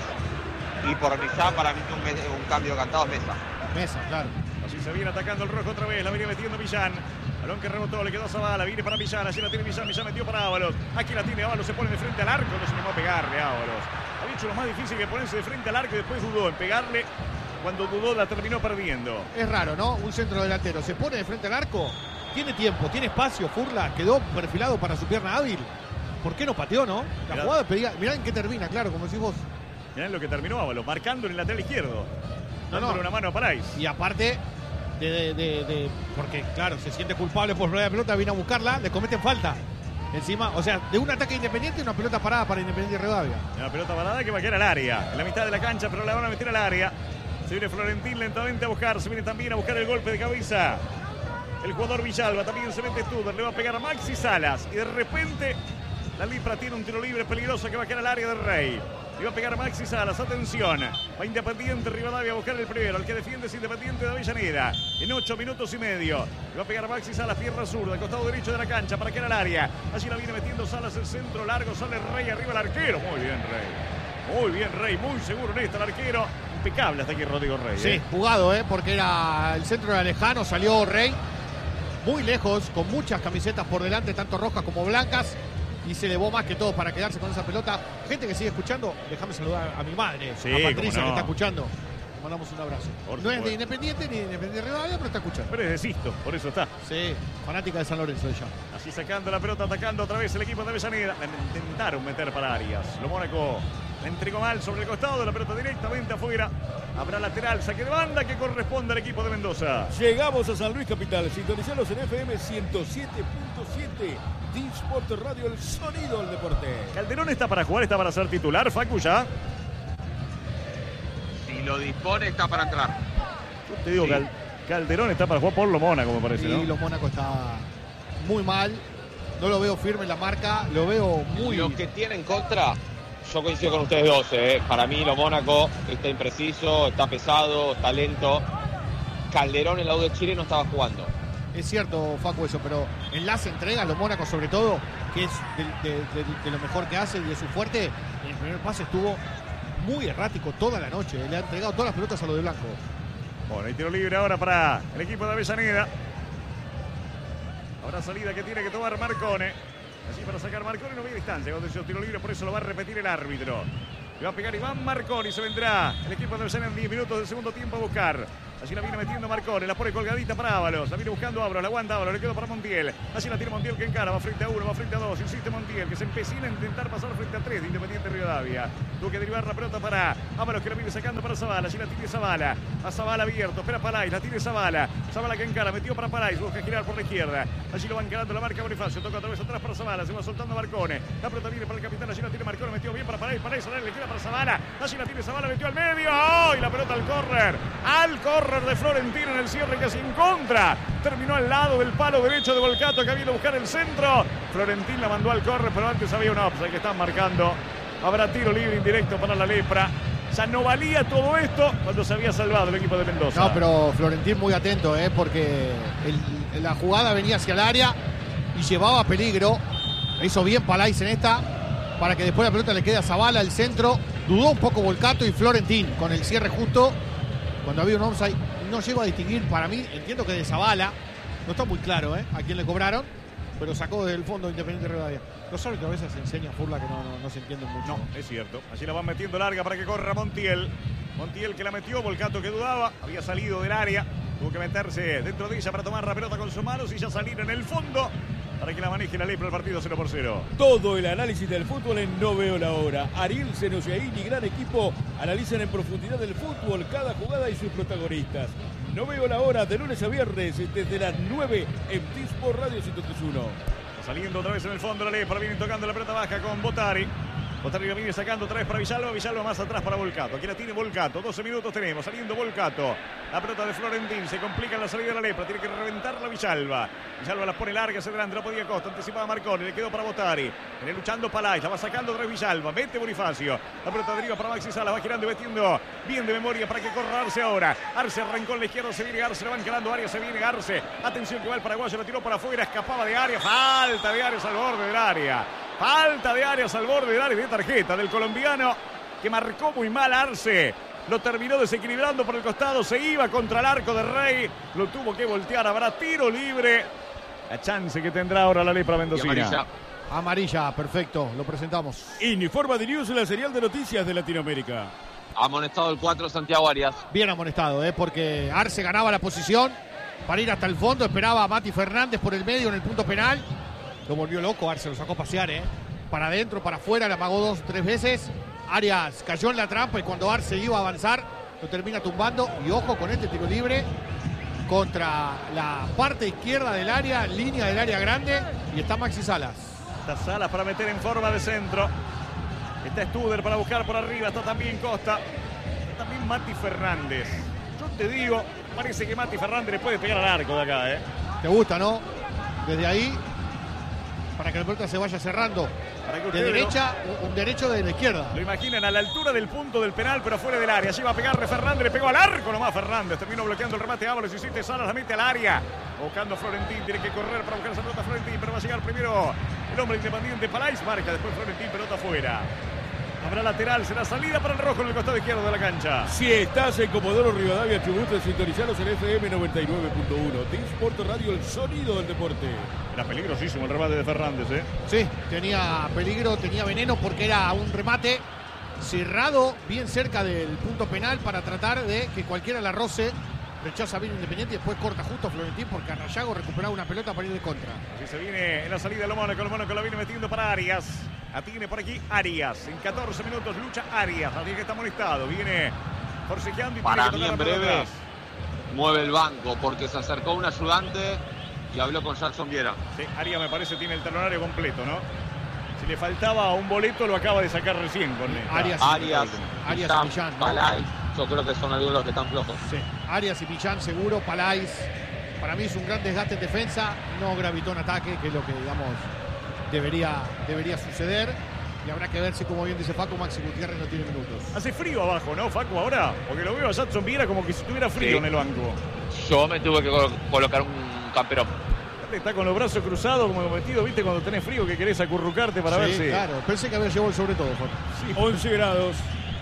Y por Millán para mí un, un cambio cantado Mesa. Mesa, claro. Así se viene atacando el rojo otra vez, la viene metiendo Millán. Balón que rebotó, le quedó a Zavala, viene para Millán, allí la tiene Millán, Millán metió para Ábalos. Aquí la tiene Ábalos, se pone de frente al arco, no se animó a pegarle a Ábalos. Ha dicho lo más difícil que ponerse de frente al arco y después dudó en pegarle. Cuando dudó la terminó perdiendo. Es raro, ¿no? Un centro delantero se pone de frente al arco, tiene tiempo, tiene espacio, Furla quedó perfilado para su pierna hábil. ¿Por qué no pateó, no? La mirá. Jugada pedía, mirá en qué termina, claro, como decís vos. Mirá en lo que terminó Ábalos, marcando en el lateral izquierdo. No, dándole no. una mano a Parais. Y aparte de, de, de, de, porque claro, se siente culpable por la pelota, viene a buscarla, le cometen falta. Encima, o sea, de un ataque Independiente, una pelota parada para Independiente Rivadavia. Una pelota parada que va a quedar al área, en la mitad de la cancha, pero la van a meter al área. Se viene Florentín lentamente a buscar, se viene también a buscar el golpe de cabeza. El jugador Villalba, también se mete Studer, le va a pegar a Maxi Salas. Y de repente, la Lipra tiene un tiro libre peligroso que va a quedar al área del Rey. Le va a pegar a Maxi Salas, atención. Va Independiente Rivadavia a buscar el primero. El que defiende es Independiente de Avellaneda. En ocho minutos y medio. Le va a pegar a Maxi Salas, pierna zurda, costado derecho de la cancha para que al área. Allí la viene metiendo Salas, el centro largo, sale Rey, arriba el arquero. Muy bien, Rey. Muy bien, Rey, muy seguro en esta el arquero. Impecable hasta aquí Rodrigo Rey. Sí, ¿eh? jugado, ¿eh? Porque era el centro era lejano, salió Rey muy lejos, con muchas camisetas por delante, tanto rojas como blancas. Y se elevó más que todo para quedarse con esa pelota. Gente que sigue escuchando, déjame saludar a mi madre, sí, a Patricia, no. que está escuchando. Le mandamos un abrazo. Por no es supuesto. de Independiente ni de Independiente Rivadavia, pero está escuchando. Pero es de Sisto, por eso está. Sí, fanática de San Lorenzo ella. Así sacando la pelota, atacando otra vez el equipo de Avellaneda. La intentaron meter para Arias. Lo Mónaco la entregó mal sobre el costado, la pelota directamente afuera. Habrá lateral, saque de banda que corresponde al equipo de Mendoza. Llegamos a San Luis Capital, sintonizalos en F M ciento siete punto siete. D-Sport Radio, el sonido del deporte. Calderón está para jugar, está para ser titular, Facu ya. Si lo dispone, está para entrar. Yo te digo, Sí. Cal- Calderón está para jugar por lo Mónaco, me parece, Sí, ¿no? lo Mónaco está muy mal. No lo veo firme en la marca, lo veo muy... Lo que tiene en contra, yo coincido con ustedes dos. Eh. Para mí, lo Mónaco está impreciso, está pesado, está lento. Calderón en la U de Chile no estaba jugando. Es cierto, Facu, eso, pero en las entregas, los Mónaco sobre todo, que es de, de- de- de lo mejor que hace y de su fuerte, en el primer pase estuvo muy errático toda la noche. Le ha entregado todas las pelotas a lo de Blanco. Bueno, hay tiro libre ahora para el equipo de Avellaneda. Ahora salida que tiene que tomar Marcone. Así para sacar Marcone no hay distancia. Cuando dice tiro libre, por eso lo va a repetir el árbitro. Le va a pegar Iván Marcone y se vendrá el equipo de Avellaneda en diez minutos del segundo tiempo a buscar. Allí la viene metiendo Marcone, la pone colgadita para Ábalos. La viene buscando Ábalos, la aguanta Ábalos, le quedó para Montiel. Allí la tiene Montiel que encara, va frente a uno, va frente a dos. Insiste Montiel, que se empecina a intentar pasar frente a tres de Independiente Rivadavia. Tuvo que derivar la pelota para Ábalos, que la viene sacando para Zavala. Allí la tiene Zavala. A Zavala abierto, espera Palais, la tiene Zavala. Zavala que encara, metió para Palais, busca girar por la izquierda. Allí lo va encarando la marca Bonifacio, toca otra vez atrás para Zavala, se va soltando Marcone. La pelota viene para el capitán, allí la tiene Marcone, metió bien para Palais, Palais, le queda para Zavala. Allí la tiene Zavala, metió al medio. ¡Oh! Y la pelota al córner. Al córner de Florentino en el cierre casi en contra. Terminó al lado del palo derecho de Volcato, que había ido a buscar el centro. Florentín la mandó al córner, pero antes había un offside que están marcando. Habrá tiro libre indirecto para la Lepra. Ya no valía todo esto cuando se había salvado el equipo de Mendoza. No, pero Florentín muy atento, ¿eh? Porque el, la jugada venía hacia el área y llevaba peligro. Hizo bien Palais en esta, para que después la pelota le quede a Zavala, el centro. Dudó un poco Volcato y Florentín con el cierre justo. Cuando había un offside, no llego a distinguir, para mí, entiendo que de Zavala. No está muy claro, ¿eh? A quién le cobraron, pero sacó desde el fondo Independiente Rivadavia. Los árbitros a veces enseñan furla que no, no, no se entienden mucho. No, es cierto. Allí la van metiendo larga para que corra Montiel. Montiel que la metió, Volcato que dudaba, había salido del área. Tuvo que meterse dentro de ella para tomar la pelota con sus manos y ya salir en el fondo para que la maneje la Lepra el partido cero por cero. Todo el análisis del fútbol en No Veo la Hora. Ariel Senosiaín y gran equipo analizan en profundidad el fútbol, cada jugada y sus protagonistas. No Veo la Hora de lunes a viernes desde las nueve en T-Sport Radio ciento tres punto uno. Saliendo otra vez en el fondo la Lepra, viene tocando la pelota baja con Botari. Botari la viene sacando otra vez para Villalba, Villalba más atrás para Volcato. Aquí la tiene Volcato, doce minutos tenemos, saliendo Volcato. La pelota de Florentín, se complica en la salida de la Lepra, tiene que reventar la Villalba. Villalba la pone larga hacia adelante, no podía Costa, anticipaba Marconi, le quedó para Botari. Viene luchando Palais, la va sacando otra vez Villalba, mete Bonifacio. La pelota deriva para Maxi Sala, va girando y metiendo bien de memoria para que corra Arce ahora. Arce arrancó en la izquierda, se viene Arce, le van calando Arias, se viene Arce. Atención que va el paraguayo, la tiró para afuera, escapaba de Arias, falta de Arias al borde del área. Falta de Arias al borde del área de tarjeta del colombiano que marcó muy mal Arce. Lo terminó desequilibrando por el costado, se iba contra el arco de Rey, lo tuvo que voltear, habrá tiro libre. La chance que tendrá ahora la Lepra mendocina. Amarilla. Amarilla, perfecto, lo presentamos. Informa de News, la serial de noticias de Latinoamérica. Amonestado el cuatro, Santiago Arias. Bien amonestado, ¿eh? Porque Arce ganaba la posición para ir hasta el fondo, esperaba a Mati Fernández por el medio en el punto penal. Lo volvió loco, Arce lo sacó a pasear, ¿eh? Para adentro, para afuera, le apagó dos, tres veces. Arias cayó en la trampa y cuando Arce iba a avanzar, lo termina tumbando. Y ojo con este tiro libre contra la parte izquierda del área, línea del área grande. Y está Maxi Salas. Está Salas para meter en forma de centro. Está Studer para buscar por arriba, está también Costa. Está también Mati Fernández. Yo te digo, parece que Mati Fernández le puede pegar al arco de acá, ¿eh? Te gusta, ¿no? Desde ahí, para que la pelota se vaya cerrando. De derecha, un derecho de la izquierda. Lo imaginan a la altura del punto del penal, pero fuera del área. Allí va a pegarle Fernández, le pegó al arco nomás Fernández. Terminó bloqueando el remate Ábalos, insiste Salas, la mete al área. Buscando a Florentín, tiene que correr para buscar esa pelota Florentín, pero va a llegar primero el hombre independiente Palais, marca, después Florentín, pelota afuera. Habrá lateral, será salida para el rojo en el costado izquierdo de la cancha. Si estás en Comodoro Rivadavia, Chubut, sintonizaros en F M noventa y nueve punto uno. T-Sport Radio, el sonido del deporte. Era peligrosísimo el remate de Fernández, ¿eh? Sí, tenía peligro, tenía veneno porque era un remate cerrado bien cerca del punto penal para tratar de que cualquiera la roce. Rechaza bien Independiente y después corta justo a Florentín porque Arrayago recuperaba una pelota para ir de contra. Así se viene en la salida de Mónaco, el Mónaco la viene metiendo para Arias. La tiene por aquí Arias. En catorce minutos lucha Arias. Así que está molestado. Viene forcejeando y para tiene que mí tocar en la breve atrás. mueve el banco porque se acercó un ayudante y habló con Jackson Viera. Sí, Arias me parece tiene el talonario completo, ¿no? Si le faltaba un boleto lo acaba de sacar recién con esta. Arias, Arias, Arias Millán, y Millán, ¿no? Palais. Yo creo que son algunos de los que están flojos. Sí, Arias y Millán seguro, Palais. Para mí es un gran desgaste en defensa, no gravitó en ataque, que es lo que, digamos, debería, debería suceder. Y habrá que ver si, como bien dice Facu, Maxi Gutiérrez no tiene minutos. Hace frío abajo, ¿no, Facu, ahora? Porque lo veo a Jackson Viera como que si tuviera frío Sí. en el banco. Yo me tuve que col- colocar un camperón. Está con los brazos cruzados como metido, ¿viste? Cuando tenés frío que querés acurrucarte para Sí, ver si... claro, pensé que había llevado el sobre todo, Facu. Sí, once grados.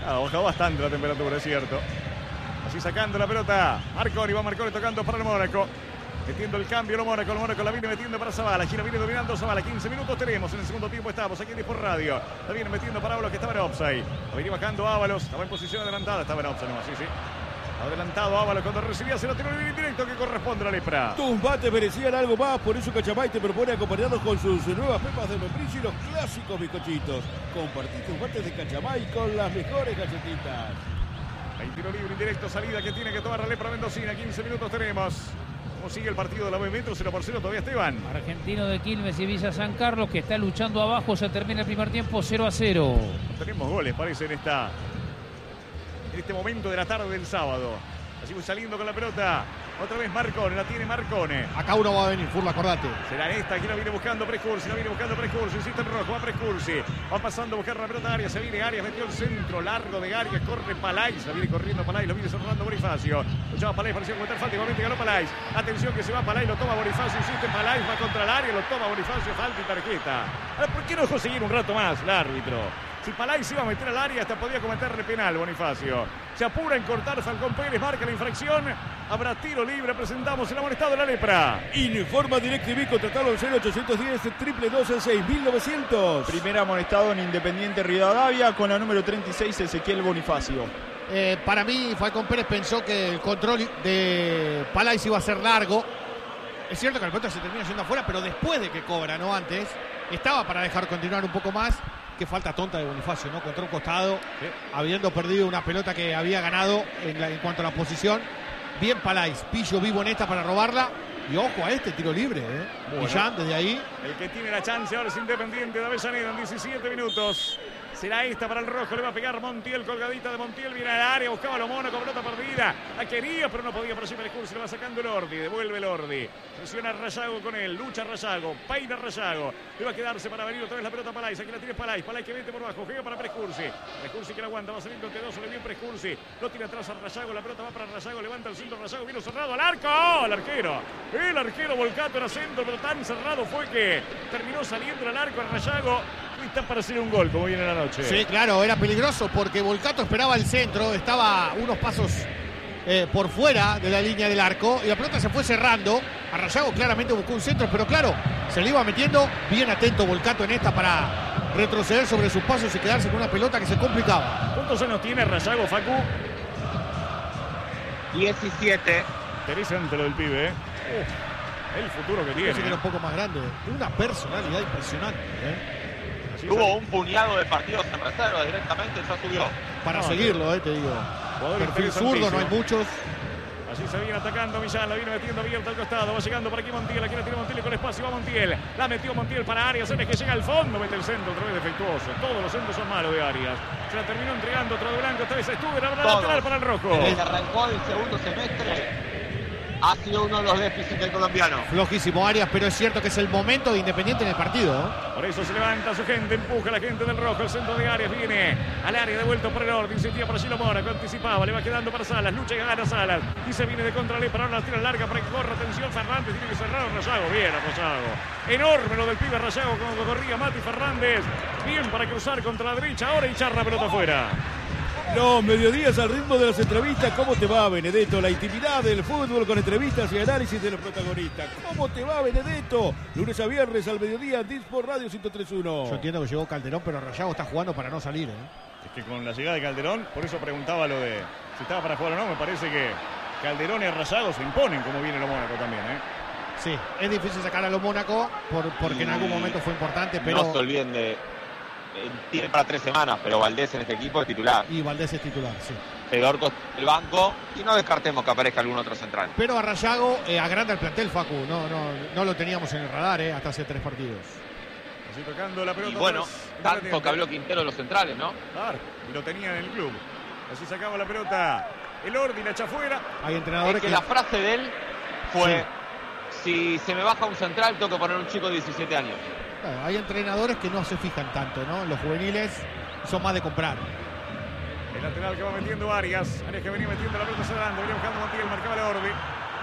Ha bajado bastante la temperatura, es cierto. Así sacando la pelota. Marconi, va Marconi tocando para el Mónaco. Metiendo el cambio, lo Mónaco, el Mónaco la viene metiendo para Zavala. Aquí la viene dominando Zavala. quince minutos tenemos. En el segundo tiempo estamos aquí en Sport Radio. La viene metiendo para Ábalos, que estaba en offside. La viene bajando Ábalos. Estaba en posición adelantada. Estaba en offside, no, sí, sí. Adelantado Ábalos cuando recibía. Se lo tiró el directo que corresponde a la lepra. Tus bates merecían algo más. Por eso Cachamay te propone acompañarnos con sus nuevas pepas de membrillo y los clásicos bizcochitos. Compartí tus bates de Cachamay con las mejores galletitas. Hay tiro libre indirecto, salida que tiene que tomar la lepra mendocina. quince minutos tenemos. ¿Cómo sigue el partido de la B Metro? cero por cero todavía Esteban. Argentino de Quilmes y Villa San Carlos, que está luchando abajo. Se termina el primer tiempo cero a cero. No tenemos goles, parece, en esta en este momento de la tarde del sábado. Así voy saliendo con la pelota. Otra vez Marcone, la tiene Marcone. Acá uno va a venir, Furla, acordate. Será esta, aquí la viene buscando Prescursi, la viene buscando Prescursi, insiste en rojo, va Prescursi. Va pasando a buscar la pelota a Arias, se viene Arias, metió el centro largo de Arias, corre Palais, la viene corriendo Palais, lo viene cerrando Bonifacio. Luchaba Palais, parecía cometer falta, igualmente ganó Palais. Atención que se va Palais, lo toma Bonifacio, insiste Palais, va contra el área, lo toma Bonifacio, falta y tarjeta. Ahora, ¿por qué no dejó seguir un rato más el árbitro? Si Palais iba a meter al área, hasta podía cometerle penal Bonifacio. Se apura en cortar Falcón Pérez, marca la infracción. Habrá tiro libre, presentamos el amonestado de la lepra. Informa DirecTV, contratalo al cero ochocientos diez, triple doce, seis mil novecientos. Primer amonestado en Independiente Rivadavia con la número treinta y seis, Ezequiel Bonifacio. Eh, para mí, Falcón Pérez pensó que el control de Palais iba a ser largo. Es cierto que la pelota se termina yendo afuera, pero después de que cobra, no antes. Estaba para dejar continuar un poco más. Qué falta tonta de Bonifacio, ¿no? Contra un costado, sí. Habiendo perdido una pelota que había ganado en, la, en cuanto a la posición. Bien Palais, Pillo vivo en esta para robarla. Y ojo a este tiro libre, ¿eh? Bueno, Millán desde ahí. El que tiene la chance ahora es Independiente de Avellaneda en diecisiete minutos. Será esta para el rojo, le va a pegar Montiel, colgadita de Montiel, viene al área, buscaba a lo mono con pelota perdida. La quería, pero no podía por encima del curso, le va sacando el Ordi, devuelve el Ordi. Presiona Rayago con él, lucha Rayago, peina Rayago. Le va a quedarse para venir otra vez la pelota Palais, aquí la tiene Palais, Palais que mete por abajo, juega para Prescursi. Prescursi que la aguanta, va saliendo entre dos, le viene Prescursi. Lo tira atrás a Rayago, la pelota va para Rayago, levanta el centro, Rayago viene cerrado al arco, ¡oh! El arquero. El arquero Volcato era centro, pero tan cerrado fue que terminó saliendo al arco a Rayago. Y está para hacer un gol, como viene la noche. Sí, claro, era peligroso porque Volcato esperaba el centro, estaba unos pasos eh, por fuera de la línea del arco y la pelota se fue cerrando. A Rayago claramente buscó un centro, pero claro, se le iba metiendo. Bien atento Volcato en esta para retroceder sobre sus pasos y quedarse con una pelota que se complicaba. ¿Cuántos años tiene Rayago, Facu? diecisiete. Interesante lo del pibe, ¿eh? Uh, el futuro que tiene. Parece que era un poco más grande. Una personalidad impresionante, ¿eh? Tuvo un puñado de partidos en reserva, directamente ya subió. Para no, seguirlo, eh, te digo. Perfil zurdo, no hay muchos. Así se viene atacando Millán, la viene metiendo abierta al costado, va llegando por aquí Montiel, aquí la tiene Montiel con espacio, va Montiel, la metió Montiel para Arias, es que llega al fondo, mete el centro, otra vez defectuoso, todos los centros son malos de Arias, se la terminó entregando otro de Blanco, esta vez estuvo, la lateral para el rojo. Desde que arrancó el segundo semestre, ha sido uno de los déficits del colombiano. Flojísimo Arias, pero es cierto que es el momento de Independiente en el partido, ¿no? Por eso se levanta su gente, empuja a la gente del rojo, el centro de Arias viene al área, devuelto por el orden, insistía por allí Mónaco, anticipaba, le va quedando para Salas, lucha y gana Salas, y se viene de contrale, para ahora la tira larga para que corra, atención Fernández, tiene que cerrar a Rayago, bien a Rayago, enorme lo del pibe Rayago, como corría Mati Fernández, bien para cruzar contra la derecha, ahora y charra pelota afuera. Los mediodías al ritmo de las entrevistas. ¿Cómo te va, Benedetto? La intimidad del fútbol con entrevistas y análisis de los protagonistas. ¿Cómo te va, Benedetto? Lunes a viernes al mediodía, Disport Radio ciento tres punto uno. Yo entiendo que llegó Calderón, pero Rayago está jugando para no salir, ¿eh? Es que con la llegada de Calderón, por eso preguntaba lo de si estaba para jugar o no, me parece que Calderón y Rayago se imponen como viene lo Mónaco también, ¿eh? Sí, es difícil sacar a lo Mónaco por, porque y en algún momento fue importante, pero... No se olviden de... Tiene para tres semanas, pero Valdés en este equipo es titular. Y Valdés es titular, sí. Pedorco el banco y no descartemos que aparezca algún otro central. Pero a Rayago eh, agranda el plantel, Facu. No, no, no lo teníamos en el radar eh, hasta hace tres partidos. Así tocando la pelota. Y bueno, tanto que habló Quintero de los centrales, ¿no? Claro, y lo tenía en el club. Así sacaba la pelota el Ordi, la echa afuera. Hay entrenadores es que, que... la frase de él fue: sí. Si se me baja un central, tengo que poner un chico de diecisiete años. Claro, hay entrenadores que no se fijan tanto, ¿no? Los juveniles son más de comprar. El lateral que va metiendo Arias. Arias que venía metiendo la pelota cerrando. Venía buscando Montiel, marcaba el Ordi.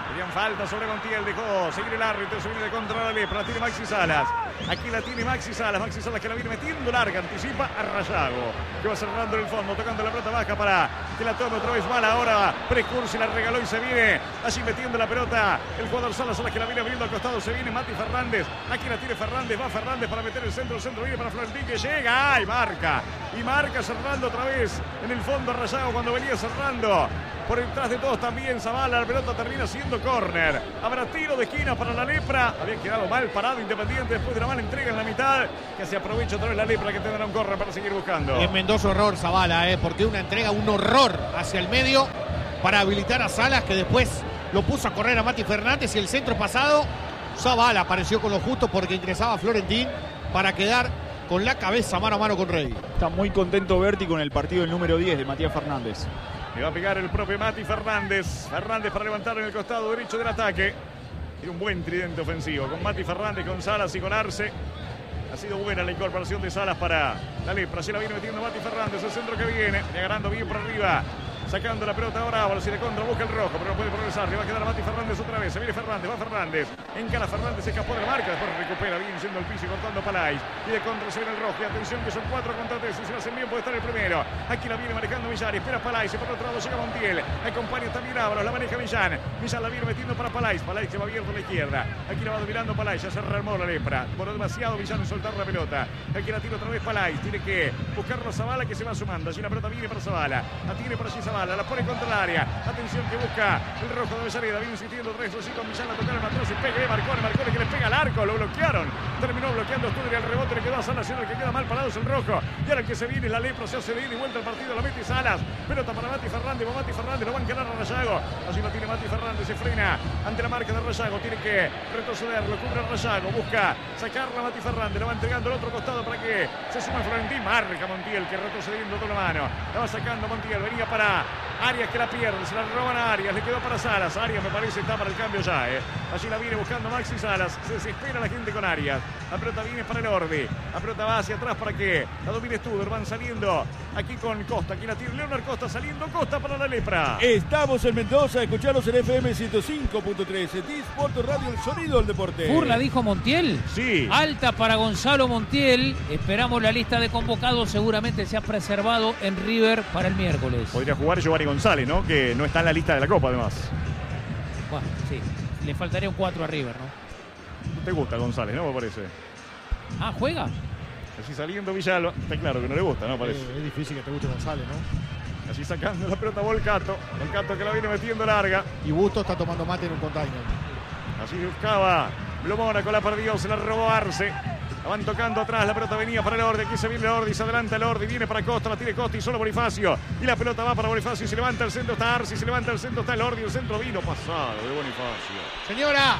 Pedían falta sobre Montiel, dejó seguir el árbitro, se viene de contra la lepra, la tiene Maxi Salas. Aquí la tiene Maxi Salas, Maxi Salas que la viene metiendo larga, anticipa a Rayago, que va cerrando en el fondo, tocando la pelota baja para que la tome otra vez mal ahora. Precursi la regaló y se viene allí metiendo la pelota. El jugador Salas, Salas que la viene abriendo al costado, se viene Mati Fernández. Aquí la tiene Fernández, va Fernández para meter el centro, el centro viene para Florentín que llega, y marca. Y marca cerrando otra vez en el fondo a Rayago cuando venía cerrando. Por detrás de todos también Zavala, la pelota termina siendo córner. Habrá tiro de esquina para la lepra. Había quedado mal parado Independiente después de la mala entrega en la mitad. Que se aprovecha otra vez la lepra que tendrá un córner para seguir buscando. Es Mendoza horror Zavala, eh, porque una entrega, un horror hacia el medio para habilitar a Salas que después lo puso a correr a Mati Fernández y el centro pasado. Zavala apareció con lo justo porque ingresaba Florentín para quedar con la cabeza mano a mano con Rey. Está muy contento Berti con el partido del número diez de Matías Fernández. Le va a pegar el propio Mati Fernández. Fernández para levantar en el costado derecho del ataque. Tiene un buen tridente ofensivo con Mati Fernández, con Salas y con Arce. Ha sido buena la incorporación de Salas para la lepra. Se la viene metiendo Mati Fernández. El centro que viene. Le agarrando bien por arriba. Sacando la pelota ahora, Ábalos y de contra busca el rojo, pero no puede progresar. Le va a quedar a Mati Fernández otra vez. Se viene Fernández, va Fernández. Encara Fernández, se escapó de la marca. Después recupera bien siendo el piso y cortando Palais. Y de contra se viene el rojo. Y atención que son cuatro contra tres. Si se lo hacen bien puede estar el primero. Aquí la viene manejando Millán. Espera Palais. Y por otro lado llega Montiel. Acompaña también Ábalos. La maneja Millán. Millán la viene metiendo para Palais. Palais que va abierto a la izquierda. Aquí la va dominando Palais. Ya se rearmó la lepra. Por demasiado Millán en soltar la pelota. Aquí la tira otra vez Palais. Tiene que buscarlo a Zavala que se va sumando. Allí la pelota viene para Zavala. La tiene para allí Zavala. La pone contra la área. Atención que busca el rojo de Avellaneda. Viene insistiendo tres o cinco. Millán la tocaron atrás. Y pega. Marcone. Marcone que le pega al arco. Lo bloquearon. Terminó bloqueando Studri. El rebote le quedó a Salas. El que queda mal parado es el rojo. Y ahora el que se viene la lepra. Se hace de ida y vuelta el partido. La mete Salas. Pelota para Mati Fernández. Va Mati Fernández. Lo va a encarar a Rayago. Allí lo tiene Mati Fernández. Se frena ante la marca de Rayago. Tiene que retroceder. Lo cubre Rayago. Busca sacarla Mati Fernández. Lo va entregando al otro costado para que se suma Florentín. Marca Montiel que retrocediendo con la mano. La va sacando Montiel. Venía para Arias que la pierde, se la roban a Arias, le quedó para Salas. Arias me parece está para el cambio ya, eh. Allí la viene buscando Maxi Salas, se desespera la gente con Arias. La pelota viene para el Ordi, la pelota va hacia atrás para que la domine Studer. Van saliendo aquí con Costa, aquí la tiene Leonard Costa, saliendo Costa para la lepra. Estamos en Mendoza, escucharos en F M ciento cinco punto tres, Disport Radio, el sonido del deporte. ¿Furla dijo Montiel? Sí. Alta para Gonzalo Montiel. Esperamos la lista de convocados, seguramente se ha preservado en River para el miércoles. Podría jugar Giovanni González, ¿no? Que no está en la lista de la Copa, además. Bueno, sí. Le faltaría un cuatro a River, ¿no? ¿No te gusta González, no? Me parece. Ah, ¿juega? Así saliendo Villalba. Está claro que no le gusta, ¿no? Parece. Eh, es difícil que te guste González, ¿no? Así sacando la pelota Volcato. Volcato que la viene metiendo larga. Y Busto está tomando mate en un container. Así buscaba Blomónaco, la perdió, se la robó Arce. La van tocando atrás, la pelota venía para el Ordi. Aquí se viene el Ordi, se adelanta el Ordi, viene para Costa, la tiene Costa y solo Bonifacio. Y la pelota va para Bonifacio y se levanta el centro, está Arce, se levanta el centro, está el Ordi, el centro vino pasado de Bonifacio. Señora.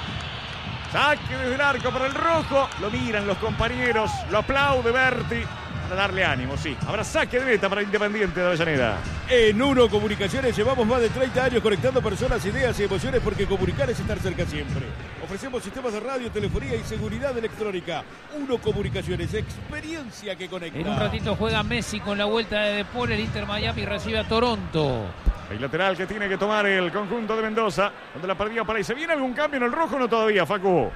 Saque desde el arco para el rojo. Lo miran los compañeros, lo aplaude Berti. Para darle ánimo, sí. Habrá saque de meta para Independiente de Avellaneda. En Uno Comunicaciones llevamos más de treinta años conectando personas, ideas y emociones porque comunicar es estar cerca siempre. Ofrecemos sistemas de radio, telefonía y seguridad electrónica. Uno Comunicaciones, experiencia que conecta. En un ratito juega Messi con la vuelta de De Paul. El Inter Miami recibe a Toronto. El lateral que tiene que tomar el conjunto de Mendoza. Donde la perdió para ahí. ¿Se viene algún cambio en el rojo o no todavía, Facu?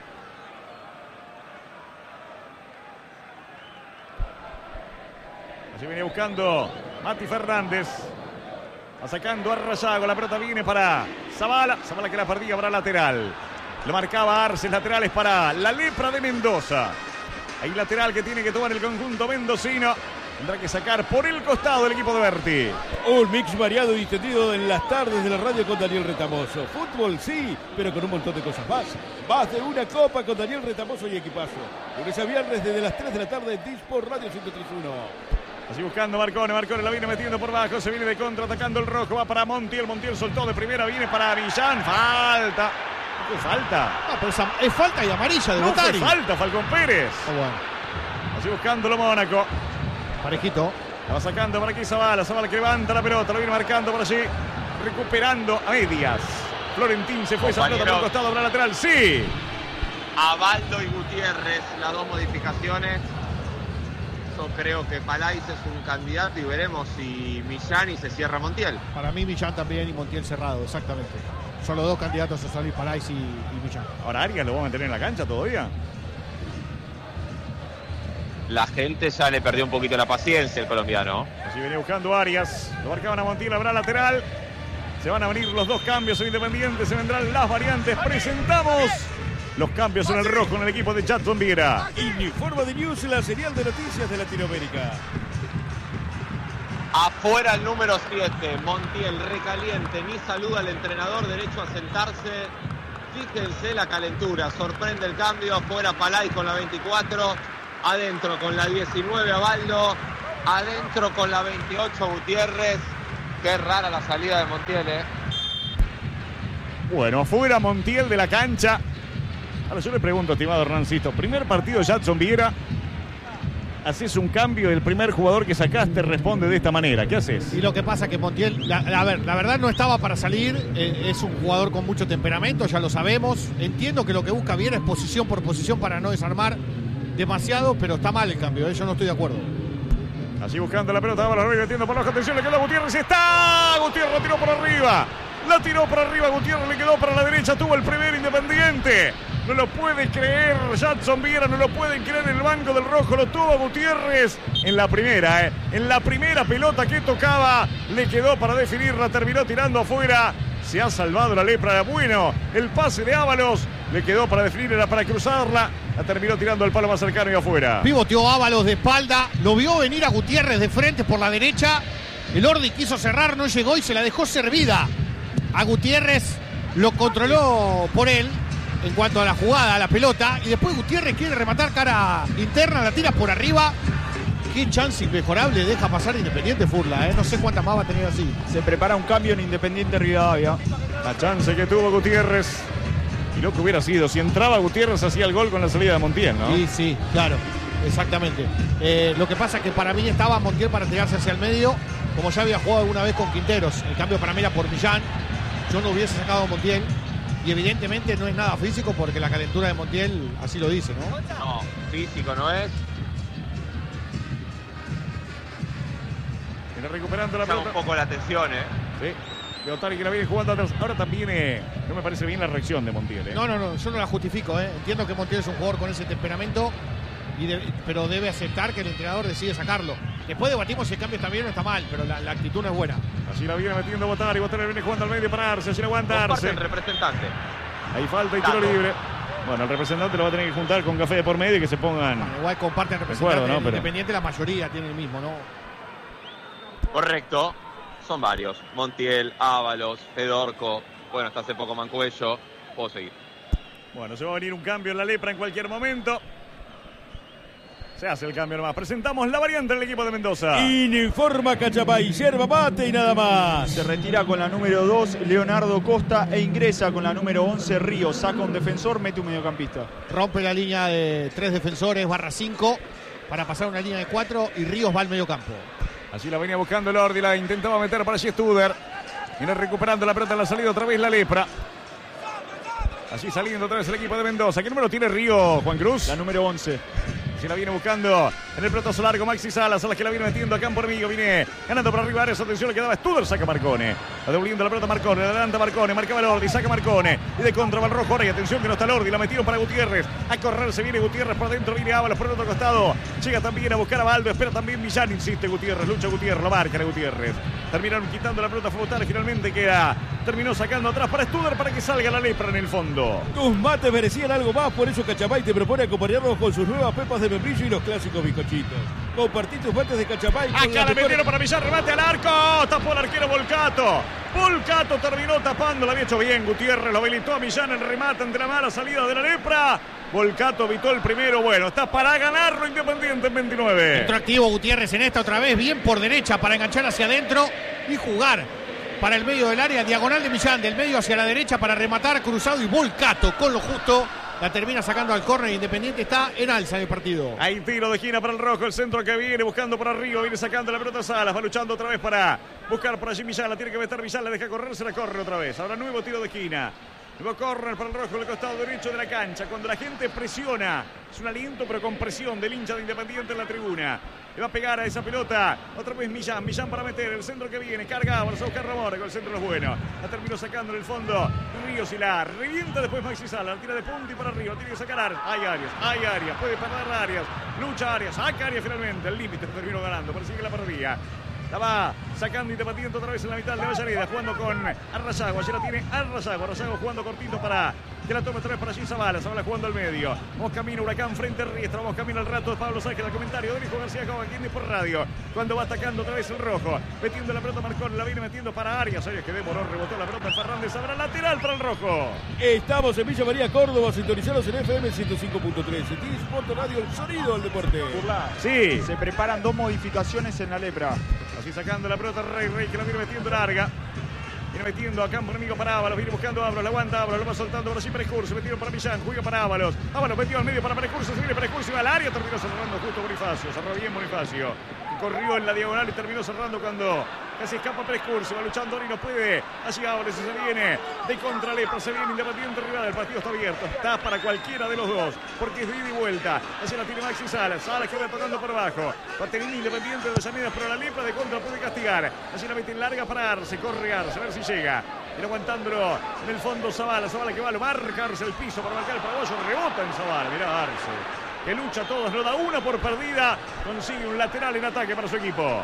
Así viene buscando Mati Fernández. Va sacando a Rayago. La pelota viene para Zavala. Zavala que la perdía, habrá lateral. Lo marcaba Arce. Laterales para la lepra de Mendoza. Hay lateral que tiene que tomar el conjunto mendocino. Tendrá que sacar por el costado el equipo de Berti. Un mix variado y distendido en las tardes de la radio con Daniel Retamoso. Fútbol sí, pero con un montón de cosas más. Más de una copa con Daniel Retamoso y equipazo. Lunes a viernes desde las tres de la tarde en Disport Radio ciento tres punto uno. Así buscando Marcone, Marcone la viene metiendo por bajo, se viene de contra, atacando el rojo, va para Montiel, Montiel soltó de primera, viene para Millán, falta. ¿Qué falta? No, pero es, es falta y amarilla de no Botari. No falta, Falcón Pérez. Oh, bueno. Así buscándolo Mónaco. Parejito. La va sacando por aquí Zavala, Zavala que levanta la pelota, lo viene marcando por allí, recuperando a medias. Florentín se fue esa pelota por el costado para la lateral, sí. Abaldo y Gutiérrez, las dos modificaciones. caso creo que Palais es un candidato y veremos si Millán y se cierra Montiel. Para mí Millán también y Montiel cerrado, exactamente. Son los dos candidatos a salir, Palais y, y Millán. Ahora Arias lo va a mantener en la cancha todavía. La gente ya le perdió un poquito la paciencia el colombiano. Así venía buscando Arias. Lo marcaban a Montiel, habrá lateral. Se van a venir los dos cambios en Independiente. Se vendrán las variantes. Presentamos los cambios en el rojo en el equipo de Jackson Viera. Informa de News, la señal de noticias de Latinoamérica. Afuera el número siete, Montiel recaliente, ni saluda al entrenador, derecho a sentarse. Fíjense la calentura, sorprende el cambio. Afuera Palais con la veinticuatro, adentro con la diecinueve Abaldo, adentro con la veintiocho Gutiérrez. Qué rara la salida de Montiel, ¿eh? Bueno, afuera Montiel de la cancha. Ahora yo le pregunto, estimado Hernancito, primer partido de Jackson Viera, haces un cambio, el primer jugador que sacaste responde de esta manera, ¿qué haces? Y lo que pasa que Montiel, la, a ver, la verdad no estaba para salir, eh, es un jugador con mucho temperamento, ya lo sabemos. Entiendo que lo que busca Viera es posición por posición para no desarmar demasiado, pero está mal el cambio, ¿eh? Yo no estoy de acuerdo. Así buscando la pelota, va la arriba, metiendo por abajo, atención, le queda Gutiérrez, está, Gutiérrez la tiró por arriba, la tiró por arriba, Gutiérrez le quedó para la derecha, tuvo el primer Independiente, no lo puede creer Jackson Viera, no lo pueden creer en el banco del rojo, lo tuvo Gutiérrez en la primera, eh. en la primera pelota que tocaba, le quedó para definirla, terminó tirando afuera, se ha salvado la lepra, bueno, el pase de Ábalos, le quedó para definir, era para cruzarla, la terminó tirando al palo más cercano y afuera. Pivoteó Ábalos de espalda, lo vio venir a Gutiérrez de frente por la derecha, el Ordi quiso cerrar, no llegó y se la dejó servida a Gutiérrez, lo controló por él en cuanto a la jugada, a la pelota, y después Gutiérrez quiere rematar cara interna, la tira por arriba. Qué chance inmejorable deja pasar Independiente Furla, ¿eh? No sé cuántas más va a tener así. Se prepara un cambio en Independiente Rivadavia. La chance que tuvo Gutiérrez. Y lo que hubiera sido, si entraba Gutiérrez hacía el gol con la salida de Montiel, ¿no? Sí, sí, claro, exactamente. Eh, lo que pasa es que para mí estaba Montiel para tirarse hacia el medio, como ya había jugado alguna vez con Quinteros. El cambio para mí era por Millán. Yo no hubiese sacado a Montiel. Y evidentemente no es nada físico porque la calentura de Montiel así lo dice, ¿no? No, físico no es. Viene recuperando la Llama pelota. un poco la atención, ¿eh? Sí. Leotari que la viene jugando atrás. Ahora también eh, no me parece bien la reacción de Montiel, ¿eh? No, no, no, yo no la justifico, ¿eh? Entiendo que Montiel es un jugador con ese temperamento, y de, pero debe aceptar que el entrenador decide sacarlo. Después debatimos si el cambio está bien o está mal, pero la, la actitud no es buena. Así la viene metiendo Botari. Botari viene jugando al medio para Arce, sin Comparte aguantarse. el representante. Ahí falta y tiro libre. Bueno, el representante lo va a tener que juntar con café de por medio y que se pongan. Bueno, igual comparte el representante acuerdo, ¿no? del Pero... Independiente, la mayoría tiene el mismo, ¿no? Correcto. Son varios. Montiel, Ábalos, Fedorco. Bueno, hasta hace poco Mancuello. Puedo seguir. Bueno, se va a venir un cambio en la lepra en cualquier momento. Se hace el cambio nomás. Presentamos la variante del equipo de Mendoza. Informa Cachamay, yerba mate y nada más. Se retira con la número dos Leonardo Costa e ingresa con la número once Ríos. Saca un defensor, mete un mediocampista. Rompe la línea de tres defensores, barra cinco, para pasar una línea de cuatro y Ríos va al mediocampo. Así la venía buscando el Ordi, la intentaba meter para Studer. Viene recuperando la pelota en la salida, otra vez la lepra. Así saliendo otra vez el equipo de Mendoza. ¿Qué número tiene Río, Juan Cruz? La número once. Se la viene buscando en el pelotazo largo Maxi Salas, a la que la viene metiendo a campo enemigo. Viene ganando por arriba Ares. Atención, le quedaba Studer, saca Marcone. Va devolviendo la pelota Marcone, adelanta Marcone, marcaba el Ordi, saca Marcone. Y de contra va el rojo ahora. Y atención que no está el Ordi, la metieron para Gutiérrez. A correr se viene Gutiérrez por dentro, viene Ábalos por el otro costado. Llega también a buscar a Baldo, espera también Millán, insiste Gutiérrez, lucha Gutiérrez, lo marca a Gutiérrez. Terminaron quitando la pelota Frontale, finalmente queda. Terminó sacando atrás para Studer para que salga la lepra en el fondo. Tus mates merecían algo más, por eso Cachamay te propone acompañarnos con sus nuevas pepas de membrillo y los clásicos bizcochitos. Compartí tus mates de Cachamay. Acá la metieron mejores... para Millán, remate al arco. Tapó el arquero Volcato. Volcato terminó tapando, lo había hecho bien Gutiérrez, lo habilitó a Millán el remate ante la mala salida de la lepra. Volcato evitó el primero, bueno, está para ganarlo Independiente en veintinueve. Entró activo Gutiérrez en esta otra vez, bien por derecha para enganchar hacia adentro y jugar para el medio del área, diagonal de Millán, del medio hacia la derecha para rematar, cruzado y Volcato con lo justo. La termina sacando al córner. Independiente está en alza en el partido. Hay tiro de esquina para el rojo. El centro que viene buscando por arriba. Viene sacando la pelota Salas. Va luchando otra vez para buscar por allí Millán, la tiene que meter Millán, la deja correr, se la corre otra vez. Ahora nuevo tiro de esquina. Nuevo córner para el rojo del costado derecho de la cancha. Cuando la gente presiona, es un aliento pero con presión del hincha de Independiente en la tribuna. Le va a pegar a esa pelota. Otra vez Millán, Millán para meter el centro que viene. Carga, vamos a buscar Ramón, con el centro no es bueno. La terminó sacando en el fondo Ríos y la revienta después Maxi Sala. La tira de punta y para arriba, tiene que sacar Arias. Hay Arias, hay Arias, puede perder Arias. Lucha Arias, saca Arias finalmente. El límite terminó ganando, parecía que la perdía. La va sacando Independiente otra vez en la mitad de Avellaneda, jugando con Arrasago. Allí la tiene Arrasago. Arrasago jugando cortito para que la tome otra vez para allí Zavala. Zavala jugando al medio. Vamos camino, Huracán frente a Riestra. Vamos camino al rato de Pablo Sánchez. El comentario de Rijo García Cava, aquí en por radio. Cuando va atacando otra vez el rojo. Metiendo la pelota Marcón. La viene metiendo para Arias. Arias que demoró, rebotó la pelota Fernández. Habrá lateral para el rojo. Estamos en Villa María, Córdoba, sintonizados en F M ciento cinco punto tres. T-Sport Radio, el sonido del deporte. Burla. Sí. Se preparan dos modificaciones en la lepra. Así sacando la pelota Rey, Rey que la viene metiendo larga. Viene metiendo a campo enemigo para Ábalos. Viene buscando a Ábalos. La aguanta Ábalos. Lo va soltando por allí Perecurso. Metido para Millán. Juega para Ábalos. Ábalos metido al medio para Perecurso. Se viene Perecurso y va al área. Terminó cerrando justo Bonifacio. Cerró bien Bonifacio. Corrió en la diagonal y terminó cerrando cuando casi escapa Perecurso. Va luchando y no puede. Allí Ábalos y se viene de contra Lepra. Se viene Independiente rival. El partido está abierto. Está para cualquiera de los dos. Porque es de ida y vuelta. Allí la tiene Maxi Salas. Salas que va tocando por abajo. Va teniendo Independiente de Avellaneda. Pero la Lepra de contra puede castigar. Allí la mete en larga para Arce. Corre Arce. A ver si llega. Viene aguantándolo en el fondo Zavala. Zavala que va a marcarse el piso para marcar el paraguayo. Rebota en Zavala. Mirá Arce. Que lucha a todos. No da una por perdida. Consigue un lateral en ataque para su equipo.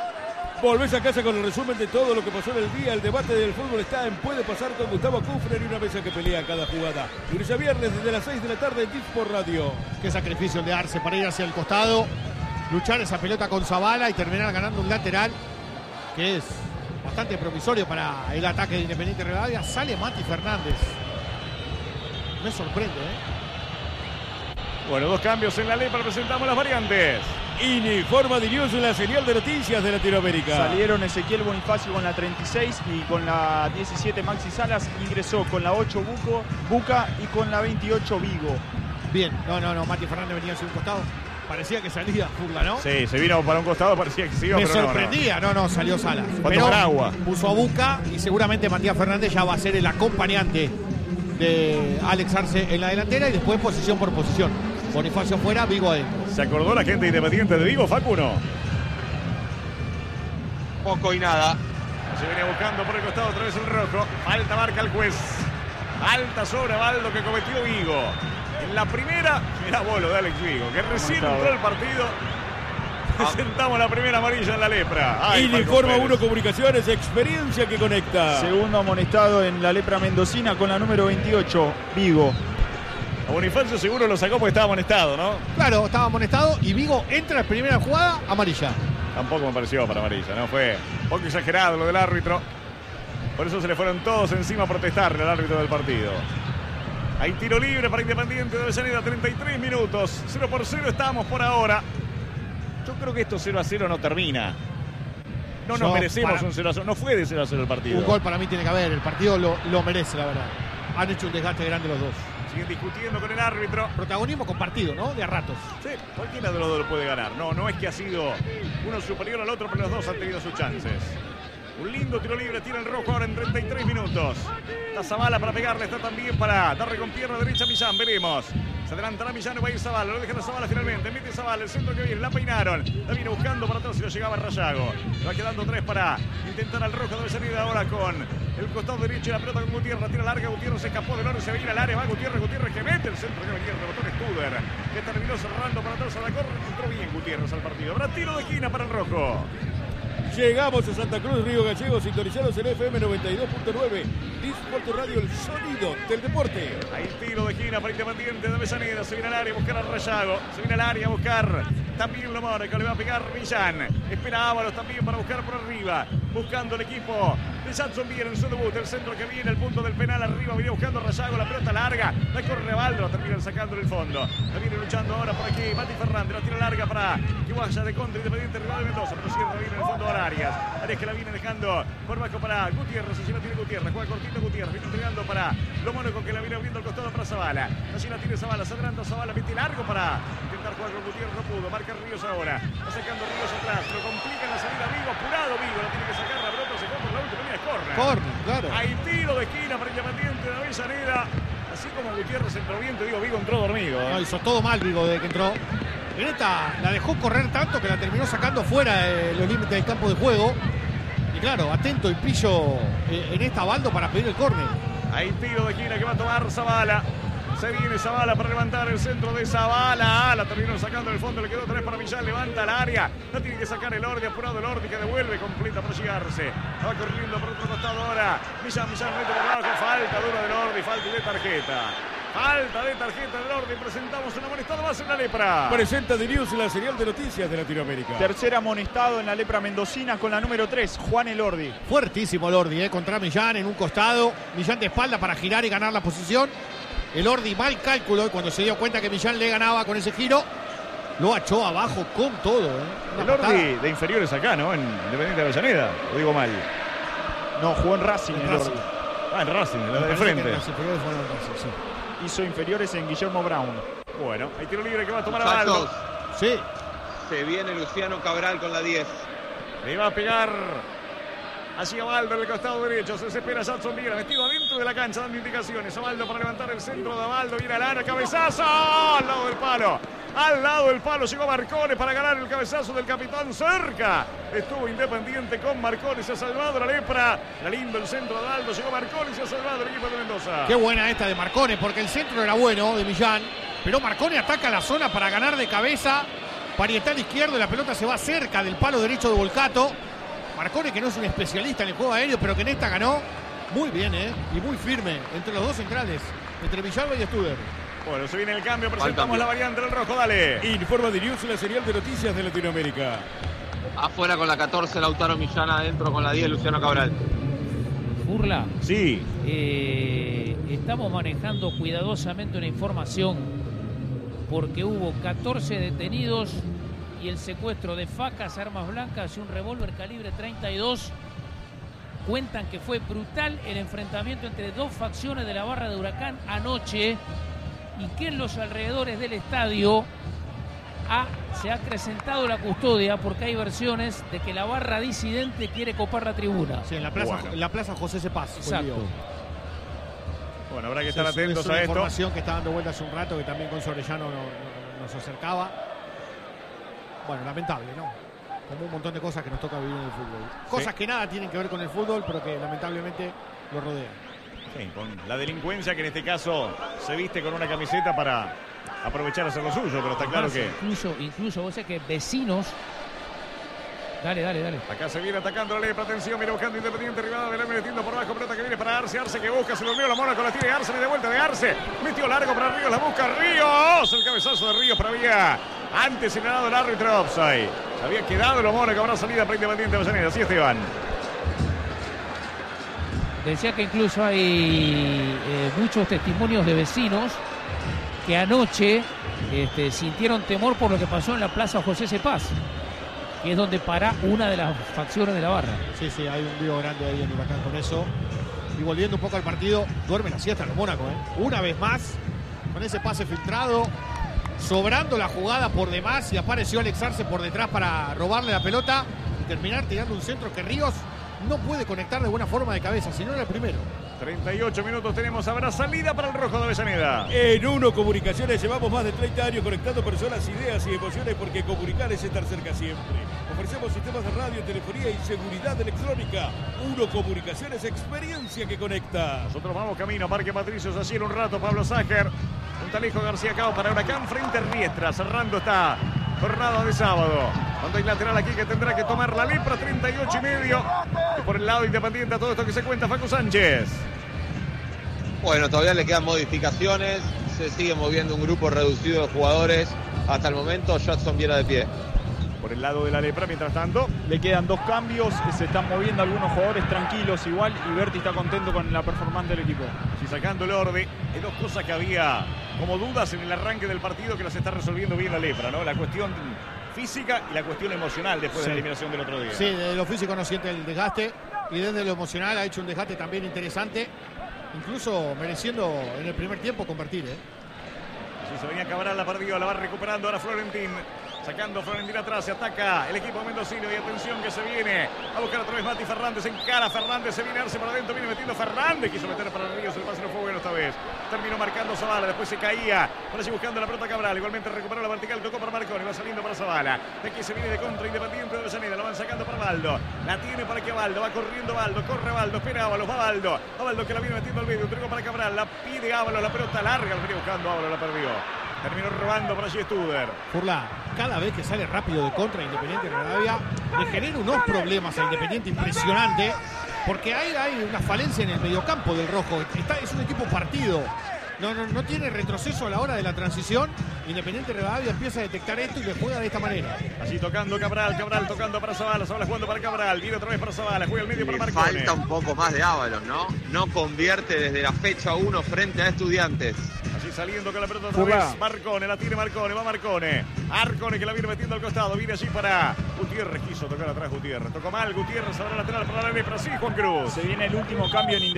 Volvés a casa con el resumen de todo lo que pasó en el día. El debate del fútbol está en Puede Pasar con Gustavo Kufner y una mesa que pelea cada jugada. Lunes a viernes desde las seis de la tarde en T-Sport Radio. Qué sacrificio el de Arce para ir hacia el costado, luchar esa pelota con Zavala y terminar ganando un lateral que es bastante promisorio para el ataque de Independiente Rivadavia. Sale Mati Fernández. Me sorprende, ¿eh? Bueno, dos cambios en la Lepra. Presentamos las variantes. Informa Dirius la señal de noticias de Latinoamérica. Salieron Ezequiel Bonifacio con la treinta y seis y con la diecisiete Maxi Salas. Ingresó con la ocho Buco, Buca y con la veintiocho Vigo. Bien, no, no, no. Mati Fernández venía hacia un costado. Parecía que salía Furla, ¿no? Sí, se vino para un costado, parecía que se iba, Me pero sorprendía, no, no, no, salió Salas. Para pero tomar agua. Puso a Buca y seguramente Matías Fernández ya va a ser el acompañante de Alex Arce en la delantera y después posición por posición. Bonifacio fuera, Vigo adentro. ¿Se acordó la gente independiente de Vigo, Facu, no? Poco y nada. Se venía buscando por el costado otra vez el rojo. Falta marca el juez. Falta sobre Baldo que cometió Vigo. En la primera, mirá bolo de Alex Vigo, que recién entró el partido. Presentamos la primera amarilla en la Lepra. Ay, Informa uno Comunicaciones, experiencia que conecta. Segundo amonestado en la Lepra mendocina con la número veintiocho, Vigo. A Bonifacio seguro lo sacó porque estaba amonestado, ¿no? Claro, estaba amonestado y Vigo entra en primera jugada, amarilla. Tampoco me pareció para amarilla, ¿no? Fue un poco exagerado lo del árbitro. Por eso se le fueron todos encima a protestarle al árbitro del partido. Hay tiro libre para Independiente de Avellaneda, treinta y tres minutos. cero por cero estamos por ahora. Yo creo que esto cero a cero no termina. No nos Yo, merecemos para... un cero a cero. No fue de cero a cero el partido. Un gol para mí tiene que haber. El partido lo, lo merece, la verdad. Han hecho un desgaste grande los dos. Siguen discutiendo con el árbitro. Protagonismo compartido, ¿no? De a ratos. Sí, cualquiera de los dos lo puede ganar. No, no es que ha sido uno superior al otro, pero los dos han tenido sus chances. Un lindo tiro libre, tira el rojo ahora en treinta y tres minutos. Está Zavala para pegarle, está también para darle con pierna derecha a Millán, veremos. Se adelantará Millán y va a ir Zavala, lo dejan a Zavala finalmente. Mete Zavala, el centro que viene, la peinaron. La viene buscando para atrás y lo llegaba Rayago. Le va quedando tres para intentar al rojo de salida ahora con el costado derecho y la pelota con Gutiérrez. Tira larga, Gutiérrez se escapó del oro y se viene al área. Va Gutiérrez, Gutiérrez que mete el centro que venía, rebotó Studer, que terminó cerrando para atrás a la corre. Entró bien Gutiérrez al partido. Habrá tiro de esquina para el rojo. Llegamos a Santa Cruz, Río Gallegos, sintonizados en F M noventa y dos punto nueve. T-Sport Radio, el sonido del deporte. Hay tiro de esquina para Independiente de Avellaneda. Se viene al área a buscar a Rayago. Se viene al área a buscar también Lomar, que le va a pegar Millán. Espera Ábalos también para buscar por arriba. Buscando el equipo de Jackson Viera en su debut. El centro que viene, el punto del penal arriba. Viene buscando Rayago, la pelota larga. La corre Baldo, la terminan sacando en el fondo. La viene luchando ahora por aquí Mati Fernández. La tira larga para que vaya de contra Independiente Rival de Mendoza. Pero siempre viene en el fondo a Arias. Arias que la viene dejando por bajo para Gutiérrez. Así la tiene Gutiérrez. Juega cortito Gutiérrez. Viene entregando para Lo Mónaco que la viene abriendo al costado para Zavala. Así la tiene Zavala. Se adelanta Zavala. Mete largo para intentar jugar con Gutiérrez. No pudo. Marca Ríos ahora. Está sacando Ríos atrás. Lo complica en la salida Vigo. Apurado Vigo. La tiene que sacar. La pelota se fue por la última línea de córner. Córner, claro. Hay tiro de esquina para Independiente de Avellaneda. Así como Gutiérrez entró bien, te digo, Vigo entró dormido. ¿eh? No, hizo todo mal Vigo desde que entró. En esta la dejó correr tanto que la terminó sacando fuera de los límites del campo de juego. Y claro, atento el pillo en esta Baldo para pedir el córner. Hay tiro de esquina que va a tomar Zavala. Se viene Zavala para levantar el centro de Zavala. La terminó sacando en el fondo. Le quedó tres para Millán. Levanta el área. La tiene que sacar el Ordi. Apurado el Ordi que devuelve completa para llegarse. Va corriendo por otro costado ahora. Millán, Millán mete por abajo. Falta dura del Ordi. Falta de tarjeta. Falta de tarjeta del Ordi. Presentamos un amonestado más en la Lepra. Presenta de News la serial de noticias de Latinoamérica. Tercer amonestado en la Lepra mendocina con la número tres, Juan Elordi. Fuertísimo Elordi, eh, contra Millán en un costado. Millán de espalda para girar y ganar la posición. Elordi mal cálculo y cuando se dio cuenta que Millán le ganaba con ese giro, lo achó abajo con todo. ¿eh? Elordi de inferiores acá, ¿no? En Independiente de Avellaneda. ¿O digo mal? No, jugó en Racing. En Elordi. Racing. Ah, en Racing, la de frente. Las inferiores fueron en Racing, sí. Hizo inferiores en Guillermo Brown. Bueno, hay tiro libre que va a tomar a Muchachos, Baldo. Sí. Se viene Luciano Cabral con la diez. Le va a pegar hacia Baldo en el costado derecho. Se desespera Jackson Viera, metido adentro de la cancha, dando indicaciones. A Baldo para levantar el centro de Baldo. Viene al área, cabezazo al lado del palo. Al lado del palo llegó Marcones para ganar el cabezazo del capitán. Cerca estuvo Independiente con Marcones. Se ha salvado la Lepra. La lindo el centro de Baldo. Llegó Marcones y se ha salvado el equipo de Mendoza. Qué buena esta de Marcones, porque el centro era bueno de Millán. Pero Marcones ataca la zona para ganar de cabeza. Parietal izquierdo y la pelota se va cerca del palo derecho de Volcato. Marcones, que no es un especialista en el juego aéreo, pero que en esta ganó muy bien, ¿eh? Y muy firme entre los dos centrales, entre Villalba y Studer. Bueno, se viene el cambio, presentamos la variante del rojo, dale. Informa de News la serial de noticias de Latinoamérica. Afuera con la catorce, Lautaro Millán. Adentro con la diez, Luciano Cabral. Burla. Sí. Eh, estamos manejando cuidadosamente una información porque hubo catorce detenidos y el secuestro de facas, armas blancas y un revólver calibre treinta y dos. Cuentan que fue brutal el enfrentamiento entre dos facciones de la barra de Huracán anoche y que en los alrededores del estadio ha, se ha acrecentado la custodia porque hay versiones de que la barra disidente quiere copar la tribuna. Sí, en la plaza, Bueno. en la plaza José Cepaz. Exacto. Bueno, habrá que estar Es- atentos es una a esto. información que está dando vuelta hace un rato, que también con Orellano no- no- nos acercaba. Bueno, lamentable, ¿no? Como un montón de cosas que nos toca vivir en el fútbol. Cosas Sí. que nada tienen que ver con el fútbol, pero que lamentablemente lo rodean. Sí, con la delincuencia que en este caso se viste con una camiseta para aprovechar a hacer lo suyo, pero está claro Además, que Incluso, incluso vos sabés que vecinos... Dale, dale, dale. acá se viene atacando la Lepra, atención, viene buscando Independiente, Rivadavia, le metiendo por abajo, pelota que viene para Arce, Arce que busca, se lo olvidó la mona con la tira de Arce, de vuelta de Arce, metió largo para Ríos, la busca Ríos, el cabezazo de Ríos para Vía, antes señalado el árbitro offside, había quedado lo Mónaco, habrá salida para Independiente Avellaneda, así Esteban. Decía que incluso hay eh, muchos testimonios de vecinos que anoche este, sintieron temor por lo que pasó en la Plaza José Cepaz, que es donde para una de las facciones de la barra. Sí, sí, hay un lío grande ahí en Huracán con eso. Y volviendo un poco al partido, duermen la siesta los Mónaco, ¿eh? Una vez más, con ese pase filtrado, sobrando la jugada por demás, y apareció Alex Arce por detrás para robarle la pelota y terminar tirando un centro que Ríos no puede conectar de buena forma de cabeza, si no era el primero. treinta y ocho minutos tenemos, habrá salida para el rojo de Avellaneda. En Uno Comunicaciones llevamos más de treinta años conectando personas, ideas y emociones, porque comunicar es estar cerca siempre. Ofrecemos sistemas de radio, telefonía y seguridad electrónica. Uno Comunicaciones, experiencia que conecta. Nosotros vamos camino a Parque Patricios, allí en un rato Pablo Ságer, un Talejo García Cao para Huracán frente a Riestra, cerrando esta jornada de sábado. Cuando hay lateral aquí que tendrá que tomar la Lepra, treinta y ocho y medio. Y por el lado Independiente a todo esto que se cuenta Facu Sánchez. Bueno, todavía le quedan modificaciones. Se sigue moviendo un grupo reducido de jugadores. Hasta el momento, Jackson Viera de pie. por el lado de la Lepra. Mientras tanto, le quedan dos cambios, se están moviendo algunos jugadores tranquilos igual y Berti está contento con la performance del equipo. Sí, sacando el orden. Hay dos cosas que había como dudas en el arranque del partido que las está resolviendo bien la Lepra, ¿no? La cuestión física y la cuestión emocional después sí. de la eliminación del otro día. Sí, desde lo físico no siente el desgaste y desde lo emocional ha hecho un desgaste también interesante, incluso mereciendo en el primer tiempo convertir, ¿eh? Se venía Cabral, la perdió, la va recuperando ahora Florentín. Sacando Florentín atrás, se ataca el equipo mendocino y atención que se viene a buscar otra vez Mati Fernández, encara Fernández, se viene a darse para adentro, viene metiendo Fernández, quiso meter para Ríos, el pase no fue bueno esta vez. Terminó marcando Zavala, después se caía, por allí buscando la pelota Cabral, igualmente recuperó la vertical, tocó para Marconi, va saliendo para Zavala. De aquí se viene de contra Independiente de Avellaneda, lo van sacando para Baldo, la tiene para que Baldo, va corriendo Baldo, corre Baldo, espera Ábalos, va Baldo, va Baldo que la viene metiendo al medio, entregó para Cabral, la pide Ábalos, la pelota larga, la venía buscando Ábalos, la perdió. Terminó robando por allí Studer. Furla, cada vez que sale rápido de contra Independiente Rivadavia, le genera unos problemas a Independiente impresionante, porque hay, hay una falencia en el mediocampo del rojo. Está, es un equipo partido. No, no, no tiene retroceso a la hora de la transición. Independiente Rivadavia empieza a detectar esto y le juega de esta manera. Así tocando Cabral, Cabral tocando para Zavala, Zavala jugando para Cabral, viene otra vez para Zavala, juega el medio para Marconi. Falta un poco más de Ábalos, ¿no? No convierte desde la fecha uno frente a Estudiantes. Así saliendo con la pelota otra vez, Marcone, la tiene Marcone, va Marcone. Arcone que la viene metiendo al costado, viene allí para Gutiérrez, quiso tocar atrás Gutiérrez. Tocó mal Gutiérrez, ahora lateral para la Lepra, sí, Juan Cruz. Se viene el último cambio en Independiente.